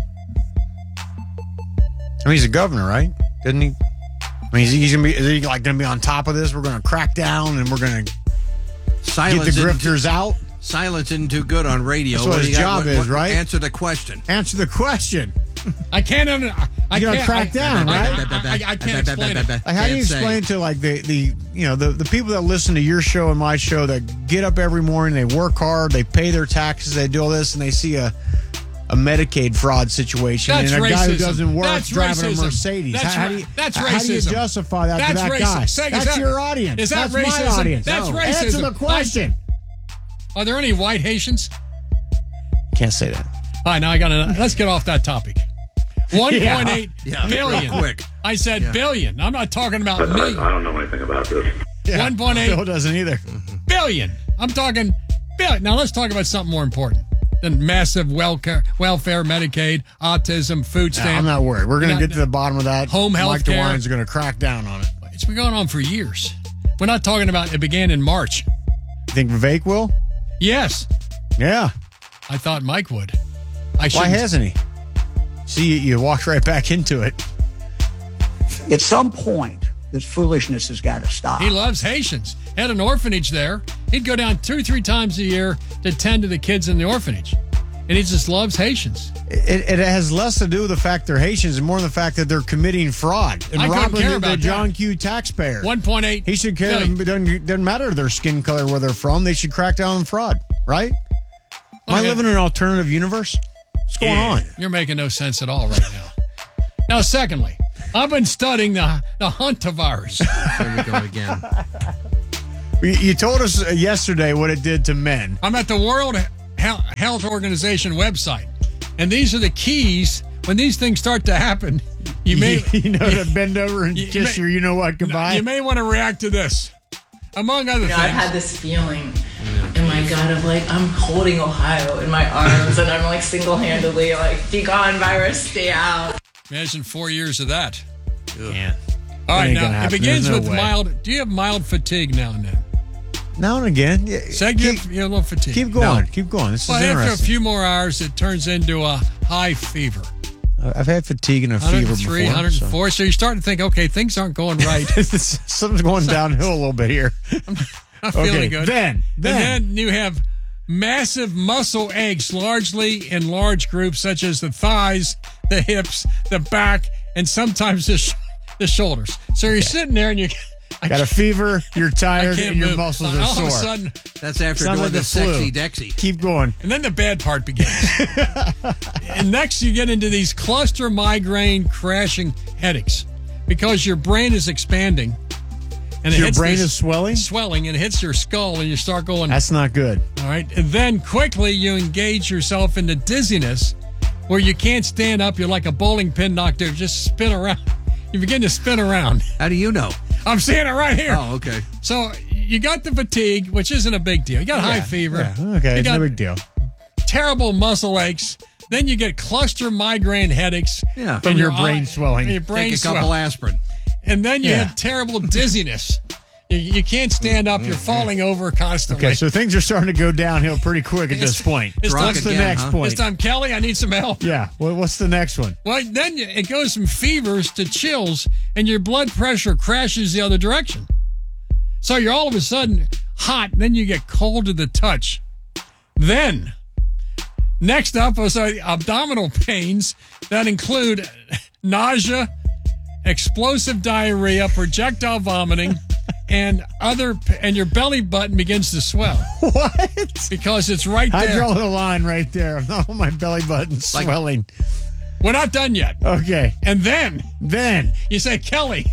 Speaker 27: I mean, he's a governor, right? Didn't he? I mean, he's, he's gonna be. Is he like gonna be on top of this? We're gonna crack down and we're gonna
Speaker 28: silence
Speaker 27: get the grifters
Speaker 28: too,
Speaker 27: out.
Speaker 28: Silence isn't too good on radio.
Speaker 27: That's what, what his job
Speaker 28: got,
Speaker 27: is,
Speaker 28: what,
Speaker 27: right?
Speaker 28: Answer the question.
Speaker 27: Answer the question.
Speaker 35: I can't. Under, I
Speaker 27: You're
Speaker 35: can't
Speaker 27: gonna crack
Speaker 35: I,
Speaker 27: down,
Speaker 35: I,
Speaker 27: right?
Speaker 35: I, I, I can't explain it.
Speaker 27: Like, how do you explain to like the, the you know the, the people that listen to your show and my show that get up every morning, they work hard, they pay their taxes, they do all this, and they see a a Medicaid fraud situation
Speaker 35: that's
Speaker 27: and a
Speaker 35: racism.
Speaker 27: guy who doesn't work
Speaker 35: that's
Speaker 27: driving
Speaker 35: racism.
Speaker 27: a Mercedes.
Speaker 35: That's,
Speaker 27: how, how do you,
Speaker 35: that's
Speaker 27: how,
Speaker 35: racism.
Speaker 27: How do you justify that
Speaker 35: that's
Speaker 27: to that
Speaker 35: racist.
Speaker 27: guy?
Speaker 35: Say,
Speaker 27: that's
Speaker 35: that,
Speaker 27: your audience.
Speaker 35: Is that
Speaker 27: that's
Speaker 35: racism?
Speaker 27: my audience.
Speaker 35: That's
Speaker 27: no.
Speaker 35: racism.
Speaker 27: Answer the question.
Speaker 35: Are there any white Haitians?
Speaker 27: Can't say that.
Speaker 35: All right, now I got to. Let's get off that topic. one point eight
Speaker 28: yeah.
Speaker 35: billion.
Speaker 28: Yeah, quick.
Speaker 35: I said
Speaker 28: yeah.
Speaker 35: billion. I'm not talking about
Speaker 29: I,
Speaker 35: million.
Speaker 29: I don't know anything about this.
Speaker 27: Yeah,
Speaker 35: one point eight.
Speaker 27: Bill doesn't either.
Speaker 35: Billion. I'm talking billion. Now let's talk about something more important than massive welfare, welfare, Medicaid, autism, food stamp.
Speaker 27: Yeah, I'm not worried. We're going to get to the bottom of that.
Speaker 35: Home health
Speaker 27: Mike
Speaker 35: care.
Speaker 27: DeWine's going to crack down on it.
Speaker 35: It's been going on for years. We're not talking about it began in March.
Speaker 27: You think Vivek will?
Speaker 35: Yes.
Speaker 27: Yeah.
Speaker 35: I thought Mike would. I
Speaker 27: Why hasn't he? See, you, you walked right back into it.
Speaker 2: At some point, this foolishness has got to stop.
Speaker 35: He loves Haitians. Had an orphanage there. He'd go down two, three times a year to tend to the kids in the orphanage. And he just loves Haitians.
Speaker 27: It, it has less to do with the fact they're Haitians and more the fact that they're committing fraud and
Speaker 35: I couldn't
Speaker 27: robbing
Speaker 35: care
Speaker 27: the,
Speaker 35: about
Speaker 27: the John
Speaker 35: that.
Speaker 27: Q taxpayer.
Speaker 35: one point eight
Speaker 27: He should care. It doesn't, doesn't matter their skin color, where they're from. They should crack down on fraud, right? Am I
Speaker 35: Okay.
Speaker 27: living in an alternative universe? What's going
Speaker 35: Yeah,
Speaker 27: on?
Speaker 35: You're making no sense at all right now. Now, secondly, I've been studying the, the hantavirus.
Speaker 28: There we go again.
Speaker 27: You you told us yesterday what it did to men.
Speaker 35: I'm at the World Hel- Health Organization website, and these are the keys. When these things start to happen, you may
Speaker 27: you know to bend over and
Speaker 35: you
Speaker 27: kiss
Speaker 35: may-
Speaker 27: your you know what goodbye.
Speaker 35: You may want to react to this, among other
Speaker 3: You know,
Speaker 35: things.
Speaker 3: I've had this feeling in my gut of like I'm holding Ohio in my arms and I'm like single-handedly like, be gone, virus, stay out.
Speaker 35: Imagine four years of that.
Speaker 27: Yeah.
Speaker 35: All right,
Speaker 27: ain't gonna
Speaker 35: now it
Speaker 27: happen.
Speaker 35: begins
Speaker 27: There's no
Speaker 35: with
Speaker 27: way.
Speaker 35: mild. Do you have mild fatigue now and then?
Speaker 27: Now and again. Yeah,
Speaker 35: Say you have, you have a little fatigue.
Speaker 27: keep going. Keep going. This
Speaker 35: Well,
Speaker 27: is
Speaker 35: after a
Speaker 27: interesting.
Speaker 35: few more hours, it turns into a high fever.
Speaker 27: I've had fatigue and a fever before.
Speaker 35: one oh three,
Speaker 27: so-
Speaker 35: one oh four. So you're starting to think, okay, things aren't going right.
Speaker 27: Something's going downhill a little bit here.
Speaker 35: I'm feeling
Speaker 27: Okay,
Speaker 35: good.
Speaker 27: then, then.
Speaker 35: and then you have massive muscle aches, largely in large groups such as the thighs, the hips, the back, and sometimes the, sh- the shoulders. So you're sitting there and you
Speaker 27: Got a fever, you're tired,
Speaker 35: can't
Speaker 27: and your
Speaker 35: move.
Speaker 27: muscles
Speaker 35: All
Speaker 27: are
Speaker 35: of
Speaker 27: sore.
Speaker 35: a sudden,
Speaker 28: That's after
Speaker 27: Sounds
Speaker 28: doing
Speaker 27: like
Speaker 28: the
Speaker 27: the flu.
Speaker 28: sexy Dexy.
Speaker 27: Keep going.
Speaker 35: and then the bad part begins. And next you get into these cluster migraine crashing headaches because your brain is expanding. And it
Speaker 27: Your
Speaker 35: hits
Speaker 27: brain
Speaker 35: this
Speaker 27: is swelling?
Speaker 35: Swelling, and it hits your skull, and you start going.
Speaker 27: That's not good.
Speaker 35: All right. And then quickly you engage yourself into dizziness where you can't stand up. You're like a bowling pin knocked out. Just spin around. You begin to spin around.
Speaker 28: How do you know?
Speaker 35: I'm seeing it right here.
Speaker 28: Oh, okay.
Speaker 35: So you got the fatigue, which isn't a big deal. You got high
Speaker 27: Yeah,
Speaker 35: fever.
Speaker 27: yeah, okay,
Speaker 35: You
Speaker 27: it's
Speaker 35: got
Speaker 27: no big deal.
Speaker 35: terrible muscle aches. Then you get cluster migraine headaches.
Speaker 28: Yeah.
Speaker 27: From
Speaker 35: and
Speaker 27: your
Speaker 35: eye-
Speaker 27: brain swelling.
Speaker 35: and Your brain
Speaker 28: Take a couple
Speaker 35: swelling.
Speaker 28: aspirin.
Speaker 35: And then you
Speaker 27: Yeah.
Speaker 35: have terrible dizziness. You, you can't stand up. You're falling over constantly.
Speaker 27: Okay, so things are starting to go downhill pretty quick at this point.
Speaker 35: it's
Speaker 27: What's
Speaker 35: time-
Speaker 27: the next
Speaker 28: huh?
Speaker 27: point?
Speaker 35: This time, Kelly, I need some help.
Speaker 27: Yeah, well, what's the next one?
Speaker 35: Well, then you- it goes from fevers to chills, and your blood pressure crashes the other direction. So you're all of a sudden hot, and then you get cold to the touch. Then, next up was uh, abdominal pains that include nausea, explosive diarrhea, projectile vomiting, and other, and your belly button begins to swell
Speaker 27: What?
Speaker 35: because it's right
Speaker 27: I
Speaker 35: there.
Speaker 27: draw the line right there. Oh, my belly button's
Speaker 28: Like-
Speaker 27: swelling.
Speaker 35: We're not done yet.
Speaker 27: Okay,
Speaker 35: And then
Speaker 27: then
Speaker 35: you say, Kelly,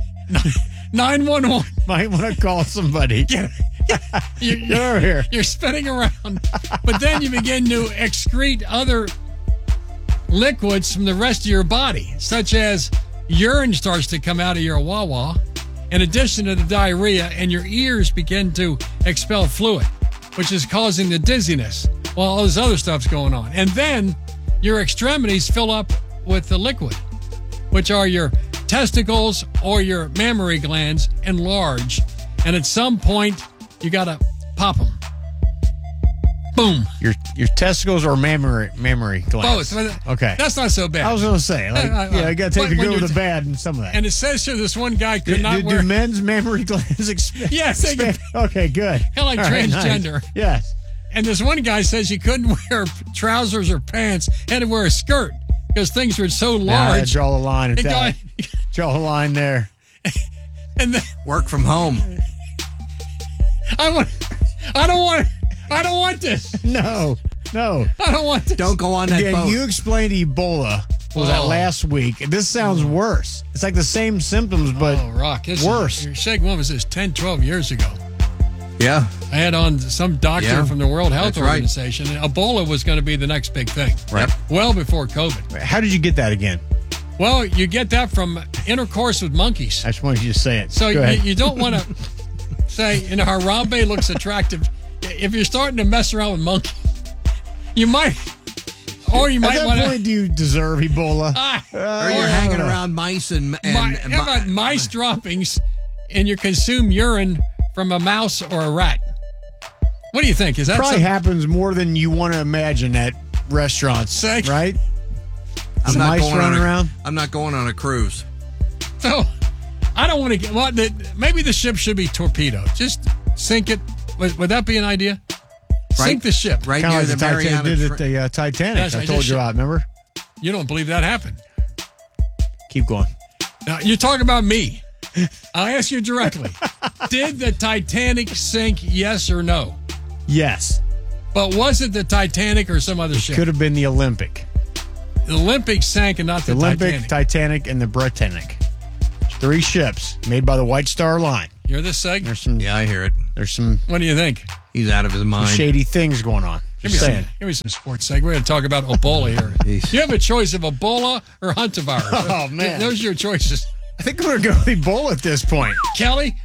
Speaker 35: nine one one.
Speaker 27: might want to call somebody.
Speaker 35: You're,
Speaker 27: Get over here.
Speaker 35: you're spinning around, but then you begin to excrete other liquids from the rest of your body, such as urine starts to come out of your wah-wah, in addition to the diarrhea, and your ears begin to expel fluid, which is causing the dizziness while all this other stuff's going on. And then your extremities fill up with the liquid, which are your testicles or your mammary glands enlarge. And at some point, you got to pop them. Boom.
Speaker 27: Your your testicles or mammary mammary glands?
Speaker 35: Both.
Speaker 27: Okay.
Speaker 35: That's not so bad.
Speaker 27: I was going to say, like,
Speaker 35: Uh, uh,
Speaker 27: yeah, you got to take
Speaker 35: but
Speaker 27: the
Speaker 35: when
Speaker 27: good with
Speaker 35: you're
Speaker 27: the
Speaker 35: t-
Speaker 27: bad and some of that.
Speaker 35: And it says here this one guy could
Speaker 27: do,
Speaker 35: not
Speaker 27: do,
Speaker 35: wear.
Speaker 27: do men's mammary glands expand?
Speaker 35: Yes, they can-
Speaker 27: Okay, good.
Speaker 35: Kinda like
Speaker 27: All right, nice.
Speaker 35: transgender.
Speaker 27: Yes.
Speaker 35: And this one guy says you couldn't wear trousers or pants, had to wear a skirt because things were so
Speaker 27: Nah,
Speaker 35: large.
Speaker 27: draw the line at
Speaker 35: It
Speaker 27: that.
Speaker 35: got-
Speaker 27: Draw the line there.
Speaker 35: and then
Speaker 28: Work from home.
Speaker 35: I want. I don't want. I don't want this.
Speaker 27: No, no.
Speaker 35: I don't want this.
Speaker 28: Don't go on that
Speaker 27: Yeah,
Speaker 28: boat.
Speaker 27: you explained Ebola. What was that
Speaker 35: Oh.
Speaker 27: last week? This sounds worse. It's like the same symptoms, but
Speaker 35: Oh, Rock. This
Speaker 27: worse.
Speaker 35: Is, your Shake One was this ten, twelve years ago.
Speaker 28: yeah.
Speaker 35: I had on some doctor
Speaker 28: Yeah,
Speaker 35: from the World Health
Speaker 28: that's right.
Speaker 35: Organization. And Ebola was going to be the next big thing.
Speaker 28: Right.
Speaker 35: Well before COVID.
Speaker 27: how did you get that again?
Speaker 35: Well, you get that from intercourse with monkeys.
Speaker 27: I just wanted you to say it.
Speaker 35: So
Speaker 27: Go
Speaker 35: you,
Speaker 27: ahead.
Speaker 35: you don't want to say, you know, Harambe looks attractive. If you're starting to mess around with monkeys, you might, or you
Speaker 27: At
Speaker 35: might
Speaker 27: that
Speaker 35: want
Speaker 27: point, do you deserve Ebola?
Speaker 35: Ah,
Speaker 28: Or you're hanging around mice and, and, and
Speaker 35: how about mice droppings and you consume urine from a mouse or a rat? What do you think? Is that
Speaker 27: Probably
Speaker 35: some-
Speaker 27: happens more than you want to imagine at restaurants,
Speaker 35: Say-
Speaker 27: right?
Speaker 28: I'm
Speaker 27: Some
Speaker 28: not
Speaker 27: ice
Speaker 28: going
Speaker 27: running
Speaker 28: on a,
Speaker 27: around?
Speaker 28: I'm not going on a cruise.
Speaker 35: So, I don't want to get. Well, the, maybe the ship should be torpedoed. Just sink it. Would, would that be an idea?
Speaker 28: Right.
Speaker 35: Sink the ship.
Speaker 28: Right
Speaker 27: Kind
Speaker 28: near
Speaker 27: of
Speaker 28: the
Speaker 27: like the Titanic
Speaker 28: Mariana
Speaker 27: did
Speaker 28: Tr-
Speaker 27: at the uh, Titanic.
Speaker 35: That's
Speaker 27: I
Speaker 35: right,
Speaker 27: told
Speaker 35: just
Speaker 27: you
Speaker 35: ship.
Speaker 27: about, remember?
Speaker 35: You don't believe that happened.
Speaker 27: Keep going.
Speaker 35: Now, you're talking about me. I'll ask you directly. Did the Titanic sink, yes or no?
Speaker 27: Yes.
Speaker 35: But was it the Titanic or some other ship?
Speaker 27: Could have been the Olympic.
Speaker 35: The Olympic sank and not the,
Speaker 27: The Olympic,
Speaker 35: Titanic.
Speaker 27: Titanic, and the Britannic. Three ships made by the White Star Line.
Speaker 35: Hear this, Seg?
Speaker 27: There's some.
Speaker 28: Yeah, I hear it.
Speaker 27: There's some
Speaker 35: What do you think?
Speaker 28: He's out of his mind.
Speaker 27: shady things going on.
Speaker 35: Give
Speaker 27: Just
Speaker 35: me,
Speaker 27: saying.
Speaker 35: some, give me some sports, Seg. We're going to talk about Ebola here. You have a choice of Ebola or Hantavirus.
Speaker 27: Oh, man.
Speaker 35: Those are your choices.
Speaker 27: I think I'm going to go with Ebola at this point.
Speaker 35: Kelly,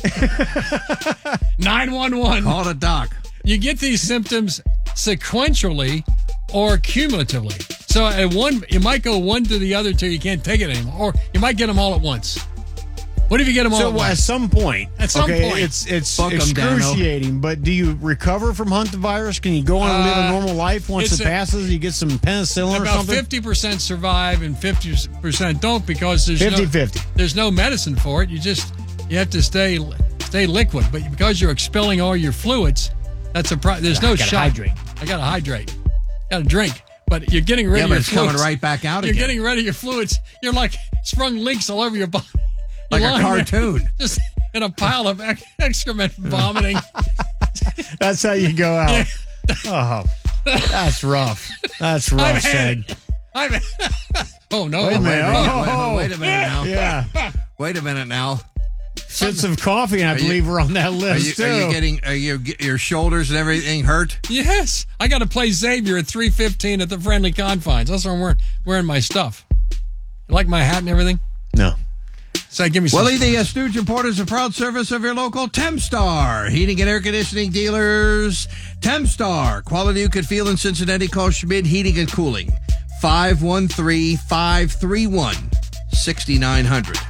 Speaker 35: nine one one.
Speaker 28: Call the doc.
Speaker 35: You get these symptoms sequentially or cumulatively. So at one, you might go one to the other till you can't take it anymore, or you might get them all at once. What if you get them all
Speaker 27: So
Speaker 35: at
Speaker 27: at
Speaker 35: once?
Speaker 27: some point,
Speaker 35: At some
Speaker 27: okay,
Speaker 35: point.
Speaker 27: it's it's
Speaker 28: Fuck 'em, Dano.
Speaker 27: excruciating. But do you recover from hantavirus? Can you go on and live a
Speaker 35: Uh,
Speaker 27: normal life once
Speaker 35: it's
Speaker 27: it
Speaker 35: a-
Speaker 27: passes? You get some penicillin or
Speaker 35: About
Speaker 27: something.
Speaker 35: fifty percent survive and fifty percent don't because there's
Speaker 27: fifty
Speaker 35: no
Speaker 27: fifty.
Speaker 35: there's no medicine for it. You just you have to stay stay liquid, but because you're expelling all your fluids, that's a pro- there's no
Speaker 27: gotta
Speaker 35: shot.
Speaker 27: hydrate.
Speaker 35: I gotta hydrate. Gotta drink. But you're getting rid
Speaker 28: Yeah,
Speaker 35: of
Speaker 28: but
Speaker 35: your
Speaker 28: it's coming
Speaker 35: fluids.
Speaker 28: right back out
Speaker 35: You're
Speaker 28: again.
Speaker 35: getting rid of your fluids. You're like sprung leaks all over your body.
Speaker 28: Like
Speaker 35: You're
Speaker 28: a
Speaker 35: lying there,
Speaker 28: cartoon.
Speaker 35: just in a pile of ex- excrement, vomiting.
Speaker 27: That's how you go out. Oh, that's rough. That's rough,
Speaker 35: I've had
Speaker 27: Seg.
Speaker 35: it. I've oh no!
Speaker 27: Wait a minute.
Speaker 28: Wait, wait,
Speaker 27: Oh,
Speaker 28: wait a minute now.
Speaker 27: yeah.
Speaker 28: Wait a minute now.
Speaker 27: Fits of coffee, and I
Speaker 28: Are you-
Speaker 27: believe we're on that
Speaker 28: Are
Speaker 27: list
Speaker 28: you,
Speaker 27: too.
Speaker 28: are you getting? Are you your shoulders and everything hurt?
Speaker 35: Yes, I got to play Xavier at three fifteen at the Friendly Confines. That's where I'm wearing, wearing my stuff. You like my hat and everything?
Speaker 27: No.
Speaker 35: So give me some.
Speaker 28: Willie, the uh, Stooge Report is a proud service of your local Tempstar Heating and Air Conditioning dealers. Tempstar, quality you could feel in Cincinnati. Call Schmid Heating and Cooling, five one three, five three one, six nine zero zero.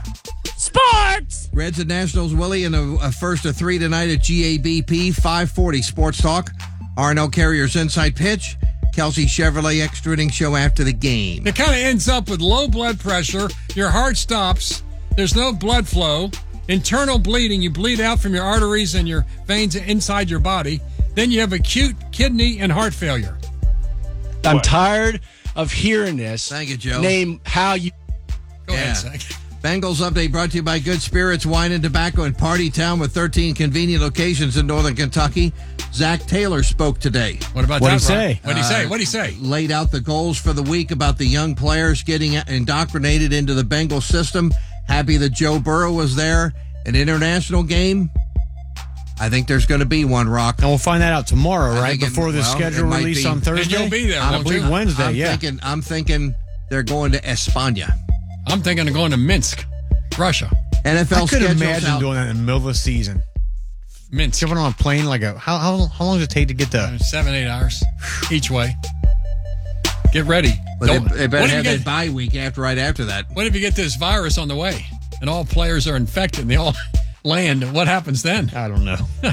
Speaker 5: Sports!
Speaker 28: Reds and Nationals, Willie, in a, a first of three tonight at G A B P, five forty Sports Talk. R and L Carriers Inside Pitch. Kelsey Chevrolet Extra Inning Show after the game.
Speaker 35: It kind of ends up with low blood pressure. Your heart stops. There's no blood flow. Internal bleeding. You bleed out from your arteries and your veins inside your body. Then you have acute kidney and heart failure.
Speaker 5: I'm
Speaker 35: What?
Speaker 5: tired of hearing this.
Speaker 28: Thank you, Joe.
Speaker 5: Name how you.
Speaker 35: Go
Speaker 28: Yeah.
Speaker 35: ahead, Zach.
Speaker 28: Bengals update brought to you by Good Spirits Wine and Tobacco in Party Town with thirteen convenient locations in northern Kentucky. Zach Taylor spoke today.
Speaker 35: What about
Speaker 27: What'd
Speaker 35: that?
Speaker 27: he
Speaker 35: Rob?
Speaker 27: say?
Speaker 35: What'd he say?
Speaker 28: Uh,
Speaker 35: What'd he say?
Speaker 28: Laid out the goals for the week about the young players getting indoctrinated into the Bengals system. Happy that Joe Burrow was there. An international game. I think there's going to be one, Rock.
Speaker 27: And we'll find that out tomorrow,
Speaker 28: I
Speaker 27: right?
Speaker 28: think it-
Speaker 27: Before the
Speaker 28: well,
Speaker 27: schedule
Speaker 28: it might
Speaker 27: release
Speaker 28: be.
Speaker 27: on
Speaker 28: And
Speaker 27: Thursday.
Speaker 35: you'll be there,
Speaker 27: I
Speaker 35: won't
Speaker 27: believe
Speaker 35: you?
Speaker 27: Wednesday,
Speaker 28: I'm
Speaker 27: yeah.
Speaker 28: thinking I'm thinking they're going to España.
Speaker 35: I'm thinking of going to Minsk, Russia.
Speaker 28: N F L
Speaker 27: I could
Speaker 28: schedules
Speaker 27: imagine
Speaker 28: out.
Speaker 27: doing that in the middle of the season.
Speaker 35: Minsk.
Speaker 27: Jumping on a plane like a how how, how long does it take to get to?
Speaker 35: Seven, eight hours each way. Get ready.
Speaker 28: But
Speaker 35: Don't-
Speaker 28: they, they better
Speaker 35: what, if
Speaker 28: have
Speaker 35: you
Speaker 28: that
Speaker 35: get,
Speaker 28: bye week after right after that.
Speaker 35: what if you get this virus on the way and all players are infected and they all land? What happens then?
Speaker 27: I don't know.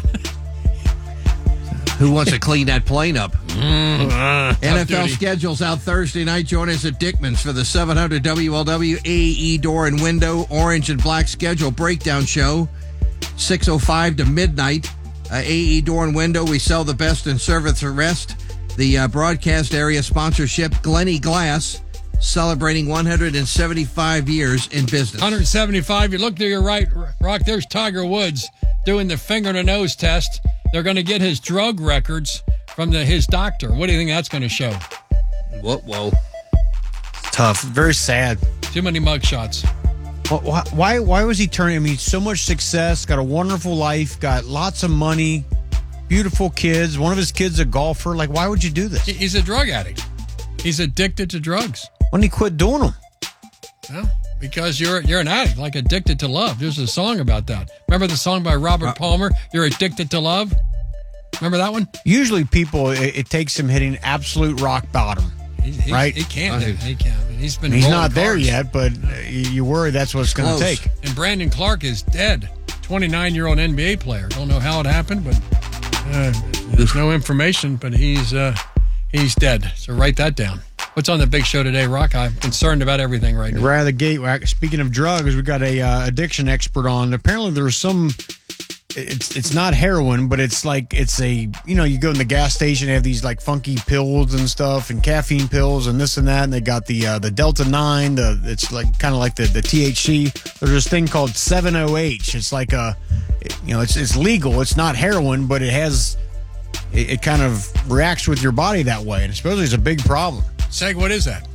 Speaker 28: Who wants to clean that plane up? N F L
Speaker 35: duty.
Speaker 28: schedules out Thursday night. Join us at Dickman's for the seven hundred W L W A E Door and Window Orange and Black Schedule Breakdown Show. six oh five to midnight. Uh, A E Door and Window, we sell the best and service the rest. The uh, broadcast area sponsorship, Glenny Glass, celebrating one hundred seventy-five years in business.
Speaker 35: one hundred seventy-five. You look to your right, Rock, there's Tiger Woods doing the finger to nose test. They're going to get his drug records from the, his doctor. What do you think that's going to show?
Speaker 28: Whoa, whoa.
Speaker 27: Tough. Very sad.
Speaker 35: Too many mugshots.
Speaker 27: Why, why? Why was he turning? I mean, so much success, got a wonderful life, got lots of money, beautiful kids. One of his kids a golfer. Like, why would you do this?
Speaker 35: He- He's a drug addict. He's addicted to drugs.
Speaker 27: When he quit doing them?
Speaker 35: Well, because you're you're an addict, like Addicted to Love. There's a song about that. Remember the song by Robert Palmer? You're addicted to love. Remember that one?
Speaker 27: Usually, people it, it takes him hitting absolute rock bottom.
Speaker 35: He, he,
Speaker 27: Right.
Speaker 35: He can't. do it. He can't. He's been.
Speaker 27: He's
Speaker 35: rolling
Speaker 27: not there
Speaker 35: cars.
Speaker 27: yet, but uh, you you worry that's what it's going to
Speaker 28: Close.
Speaker 27: take.
Speaker 35: And Brandon Clark is dead. twenty-nine-year-old N B A player. Don't know how it happened, but uh, there's no information. But he's uh, he's dead. So write that down. What's on the big show today, Rock? I'm concerned about everything right now.
Speaker 27: Right out of the gate, speaking of drugs, we got a uh, addiction expert on. Apparently there's some, it's it's not heroin, but it's like, it's a, you know, you go in the gas station, they have these like funky pills and stuff and caffeine pills and this and that. And they got the uh, the Delta nine, the it's like kind of like the, the T H C. There's this thing called seven oh H. It's like a, you know, it's, it's legal. It's not heroin, but it has, it, it kind of reacts with your body that way. And supposedly it's a big problem.
Speaker 35: Seg, what is that?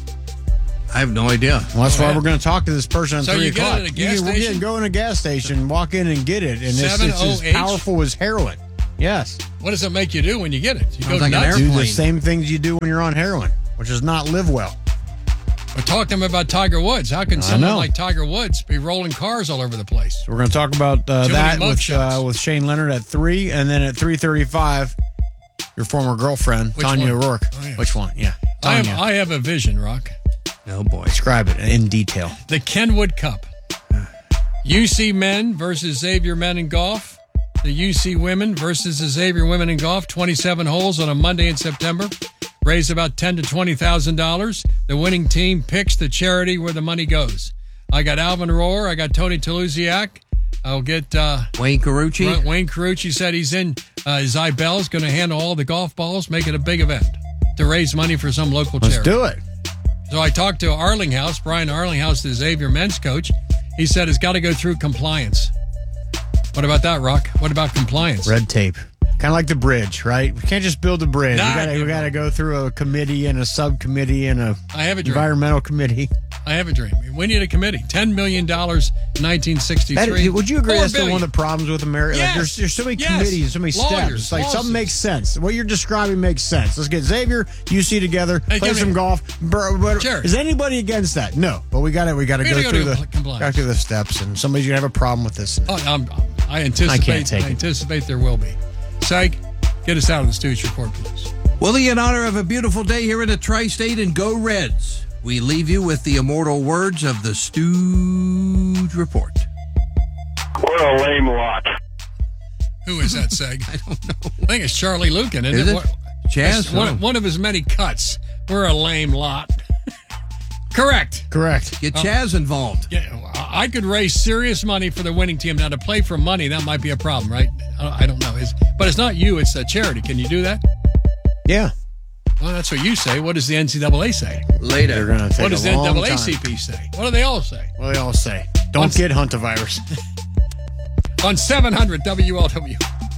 Speaker 28: I have no idea.
Speaker 27: Well, that's why we're going to talk to this person at
Speaker 35: So
Speaker 27: three
Speaker 35: you get
Speaker 27: o'clock.
Speaker 35: it at a gas
Speaker 27: you can,
Speaker 35: station?
Speaker 27: You can go in a gas station, walk in and get it, and it's, it's as powerful as heroin. Yes.
Speaker 35: What does it make you do when you get it? You go
Speaker 27: like
Speaker 35: nuts?
Speaker 27: do the same things you do when you're on heroin, which is not live well.
Speaker 35: We're talking about Tiger Woods. How can
Speaker 27: I
Speaker 35: someone
Speaker 27: know.
Speaker 35: like Tiger Woods be rolling cars all over the place?
Speaker 27: So we're going to talk about uh,
Speaker 35: Too
Speaker 27: that
Speaker 35: many
Speaker 27: with
Speaker 35: mugshots.
Speaker 27: uh, with Shane Leonard at three, and then at three thirty-five, your former girlfriend,
Speaker 35: Which
Speaker 27: Tanya
Speaker 35: one?
Speaker 27: O'Rourke.
Speaker 35: Oh, yeah.
Speaker 27: Which one? Yeah.
Speaker 35: I have,
Speaker 27: Tanya.
Speaker 35: I have a vision, Rock.
Speaker 27: Oh, boy. Describe it in detail.
Speaker 35: The Kenwood Cup. U C men versus Xavier men in golf. The U C women versus the Xavier women in golf. twenty-seven holes on a Monday in September. Raise about ten to twenty thousand dollars. The winning team picks the charity where the money goes. I got Alvin Rohr. I got Tony Talusiak. I'll get uh,
Speaker 28: Wayne Carucci.
Speaker 35: Wayne Carucci said he's in. Uh, Zybell is going to handle all the golf balls, make it a big event to raise money for some local
Speaker 27: Let's
Speaker 35: charity.
Speaker 27: do it.
Speaker 35: So I talked to Arlinghouse, Brian Arlinghouse, the Xavier men's coach. He said it's got to go through compliance. What about that, Rock? What about compliance?
Speaker 27: Red tape. Kind of like the bridge, right? We can't just build a bridge.
Speaker 35: Nah,
Speaker 27: we gotta, we gotta go through a committee and a subcommittee and a
Speaker 35: I have a dream.
Speaker 27: environmental committee.
Speaker 35: I have a dream. We need a committee. ten million dollars, nineteen sixty-three.
Speaker 27: That, would you agree
Speaker 35: Four
Speaker 27: that's still
Speaker 35: billion.
Speaker 27: one of the problems with America?
Speaker 35: Yes.
Speaker 27: Like there's, there's so many
Speaker 35: Yes.
Speaker 27: committees, so many
Speaker 35: Lawyers,
Speaker 27: steps. It's like
Speaker 35: lawsuits.
Speaker 27: something makes sense. What you're describing makes sense. Let's get Xavier, U C together,
Speaker 35: Hey,
Speaker 27: play
Speaker 35: give
Speaker 27: some
Speaker 35: me-
Speaker 27: golf. Bur- but
Speaker 35: Sure.
Speaker 27: Is anybody against that? No, but we got to we got to
Speaker 35: We
Speaker 27: go
Speaker 35: gotta go
Speaker 27: through
Speaker 35: to
Speaker 27: the
Speaker 35: compliance.
Speaker 27: got through the steps, and somebody's gonna have a problem with this.
Speaker 35: Oh, I'm, I anticipate.
Speaker 27: I can't take
Speaker 35: I
Speaker 27: it.
Speaker 35: anticipate there will be. Sag, get us out of the Stooge Report, please.
Speaker 28: Well, in honor of a beautiful day here in the Tri-State, and go Reds, we leave you with the immortal words of the Stooge Report.
Speaker 6: We're a lame lot.
Speaker 35: Who is that, Sag?
Speaker 28: I don't know.
Speaker 35: I think it's Charlie Lucan, isn't
Speaker 28: Is it?
Speaker 35: What-
Speaker 28: Chaz?
Speaker 35: That's One,
Speaker 28: Oh.
Speaker 35: one of his many cuts. We're a lame lot. Correct.
Speaker 27: Correct.
Speaker 28: Get Chaz involved.
Speaker 35: Yeah, I could raise serious money for the winning team. Now, to play for money, that might be a problem, right? I I don't know. It's, but it's not you, it's a charity. Can you do that?
Speaker 27: Yeah.
Speaker 35: Well, that's what you say. What does the N C double A say?
Speaker 27: They're
Speaker 28: Later.
Speaker 27: gonna take
Speaker 35: What does
Speaker 27: a
Speaker 35: the
Speaker 27: long
Speaker 35: N double A C
Speaker 27: time.
Speaker 35: P say? What do they all say?
Speaker 27: What do they all say? Don't
Speaker 35: Once-
Speaker 27: get hantavirus.
Speaker 35: On seven hundred W L W.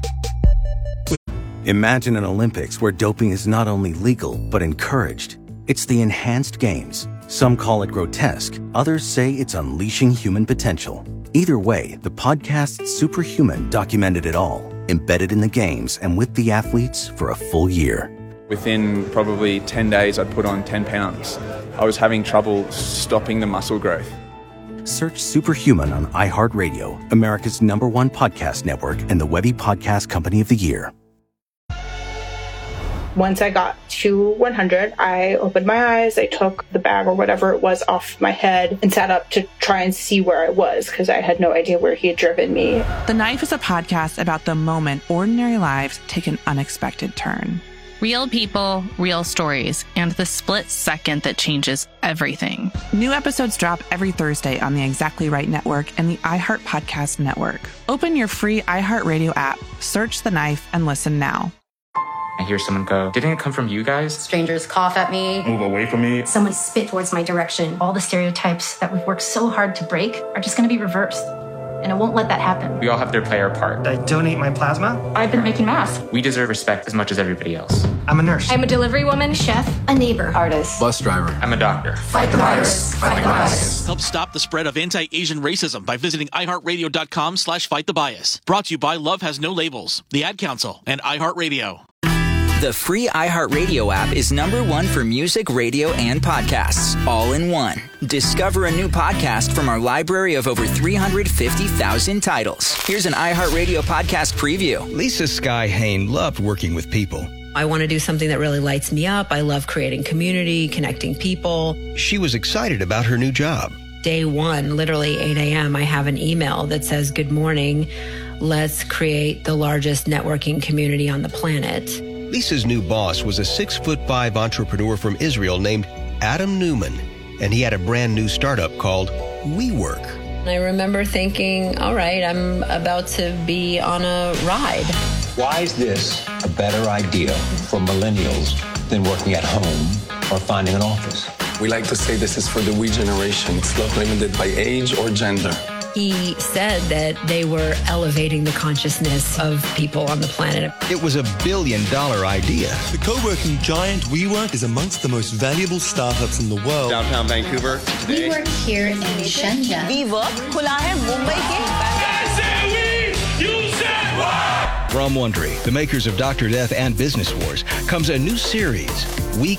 Speaker 7: Imagine an Olympics where doping is not only legal, but encouraged. It's the enhanced games. Some call it grotesque. Others say it's unleashing human potential. Either way, the podcast Superhuman documented it all, embedded in the games and with the athletes for a full year.
Speaker 8: Within probably ten days, I'd put on ten pounds. I was having trouble stopping the muscle growth.
Speaker 7: Search Superhuman on iHeartRadio, America's number one podcast network, and the Webby Podcast Company of the Year.
Speaker 9: Once I got to one hundred, I opened my eyes, I took the bag or whatever it was off my head and sat up to try and see where I was because I had no idea where he had driven me.
Speaker 10: The Knife is a podcast about the moment ordinary lives take an unexpected turn.
Speaker 13: Real people, real stories, and the split second that changes everything.
Speaker 10: New episodes drop every Thursday on the Exactly Right Network and the iHeart Podcast Network. Open your free iHeartRadio app, search The Knife, and listen now.
Speaker 14: I hear someone go, didn't it come from you guys?
Speaker 16: Strangers cough at me.
Speaker 14: Move away from me.
Speaker 16: Someone spit towards my direction. All the stereotypes that we've worked so hard to break are just going to be reversed. And I won't let that happen.
Speaker 14: We all have to play our part.
Speaker 15: I donate my plasma.
Speaker 16: I've been making masks.
Speaker 14: We deserve respect as much as everybody else.
Speaker 15: I'm a nurse.
Speaker 16: I'm a delivery woman, chef, a neighbor, artist.
Speaker 14: Bus driver. I'm a doctor.
Speaker 16: Fight the virus. Fight the bias.
Speaker 19: Help stop the spread of anti-Asian racism by visiting iHeartRadio.com slash fight the bias. Brought to you by Love Has No Labels, the Ad Council, and iHeartRadio.
Speaker 29: The free iHeartRadio app is number one for music, radio, and podcasts, all in one. Discover a new podcast from our library of over three hundred fifty thousand titles. Here's an iHeartRadio podcast preview.
Speaker 30: Lisa Sky Hain loved working with people.
Speaker 31: I want to do something that really lights me up. I love creating community, connecting people.
Speaker 30: She was excited about her new job.
Speaker 31: Day one, literally eight a.m., I have an email that says, "Good morning. Let's create the largest networking community on the planet."
Speaker 30: Lisa's new boss was a six foot five entrepreneur from Israel named Adam Newman, and he had a brand new startup called WeWork.
Speaker 31: I remember thinking, all right, I'm about to be on a ride.
Speaker 1: Why is this a better idea for millennials than working at home or finding an office?
Speaker 4: We like to say this is for the we generation. It's not limited by age or gender.
Speaker 31: He said that they were elevating the consciousness of people on the planet.
Speaker 30: It was a billion dollar idea.
Speaker 11: The co-working giant WeWork is amongst the most valuable startups in the world.
Speaker 12: Downtown Vancouver today.
Speaker 15: We work here in Shenzhen.
Speaker 17: WeWork खुला है मुंबई के
Speaker 30: From Wondery, the makers of Doctor Death and Business Wars, comes a new series, We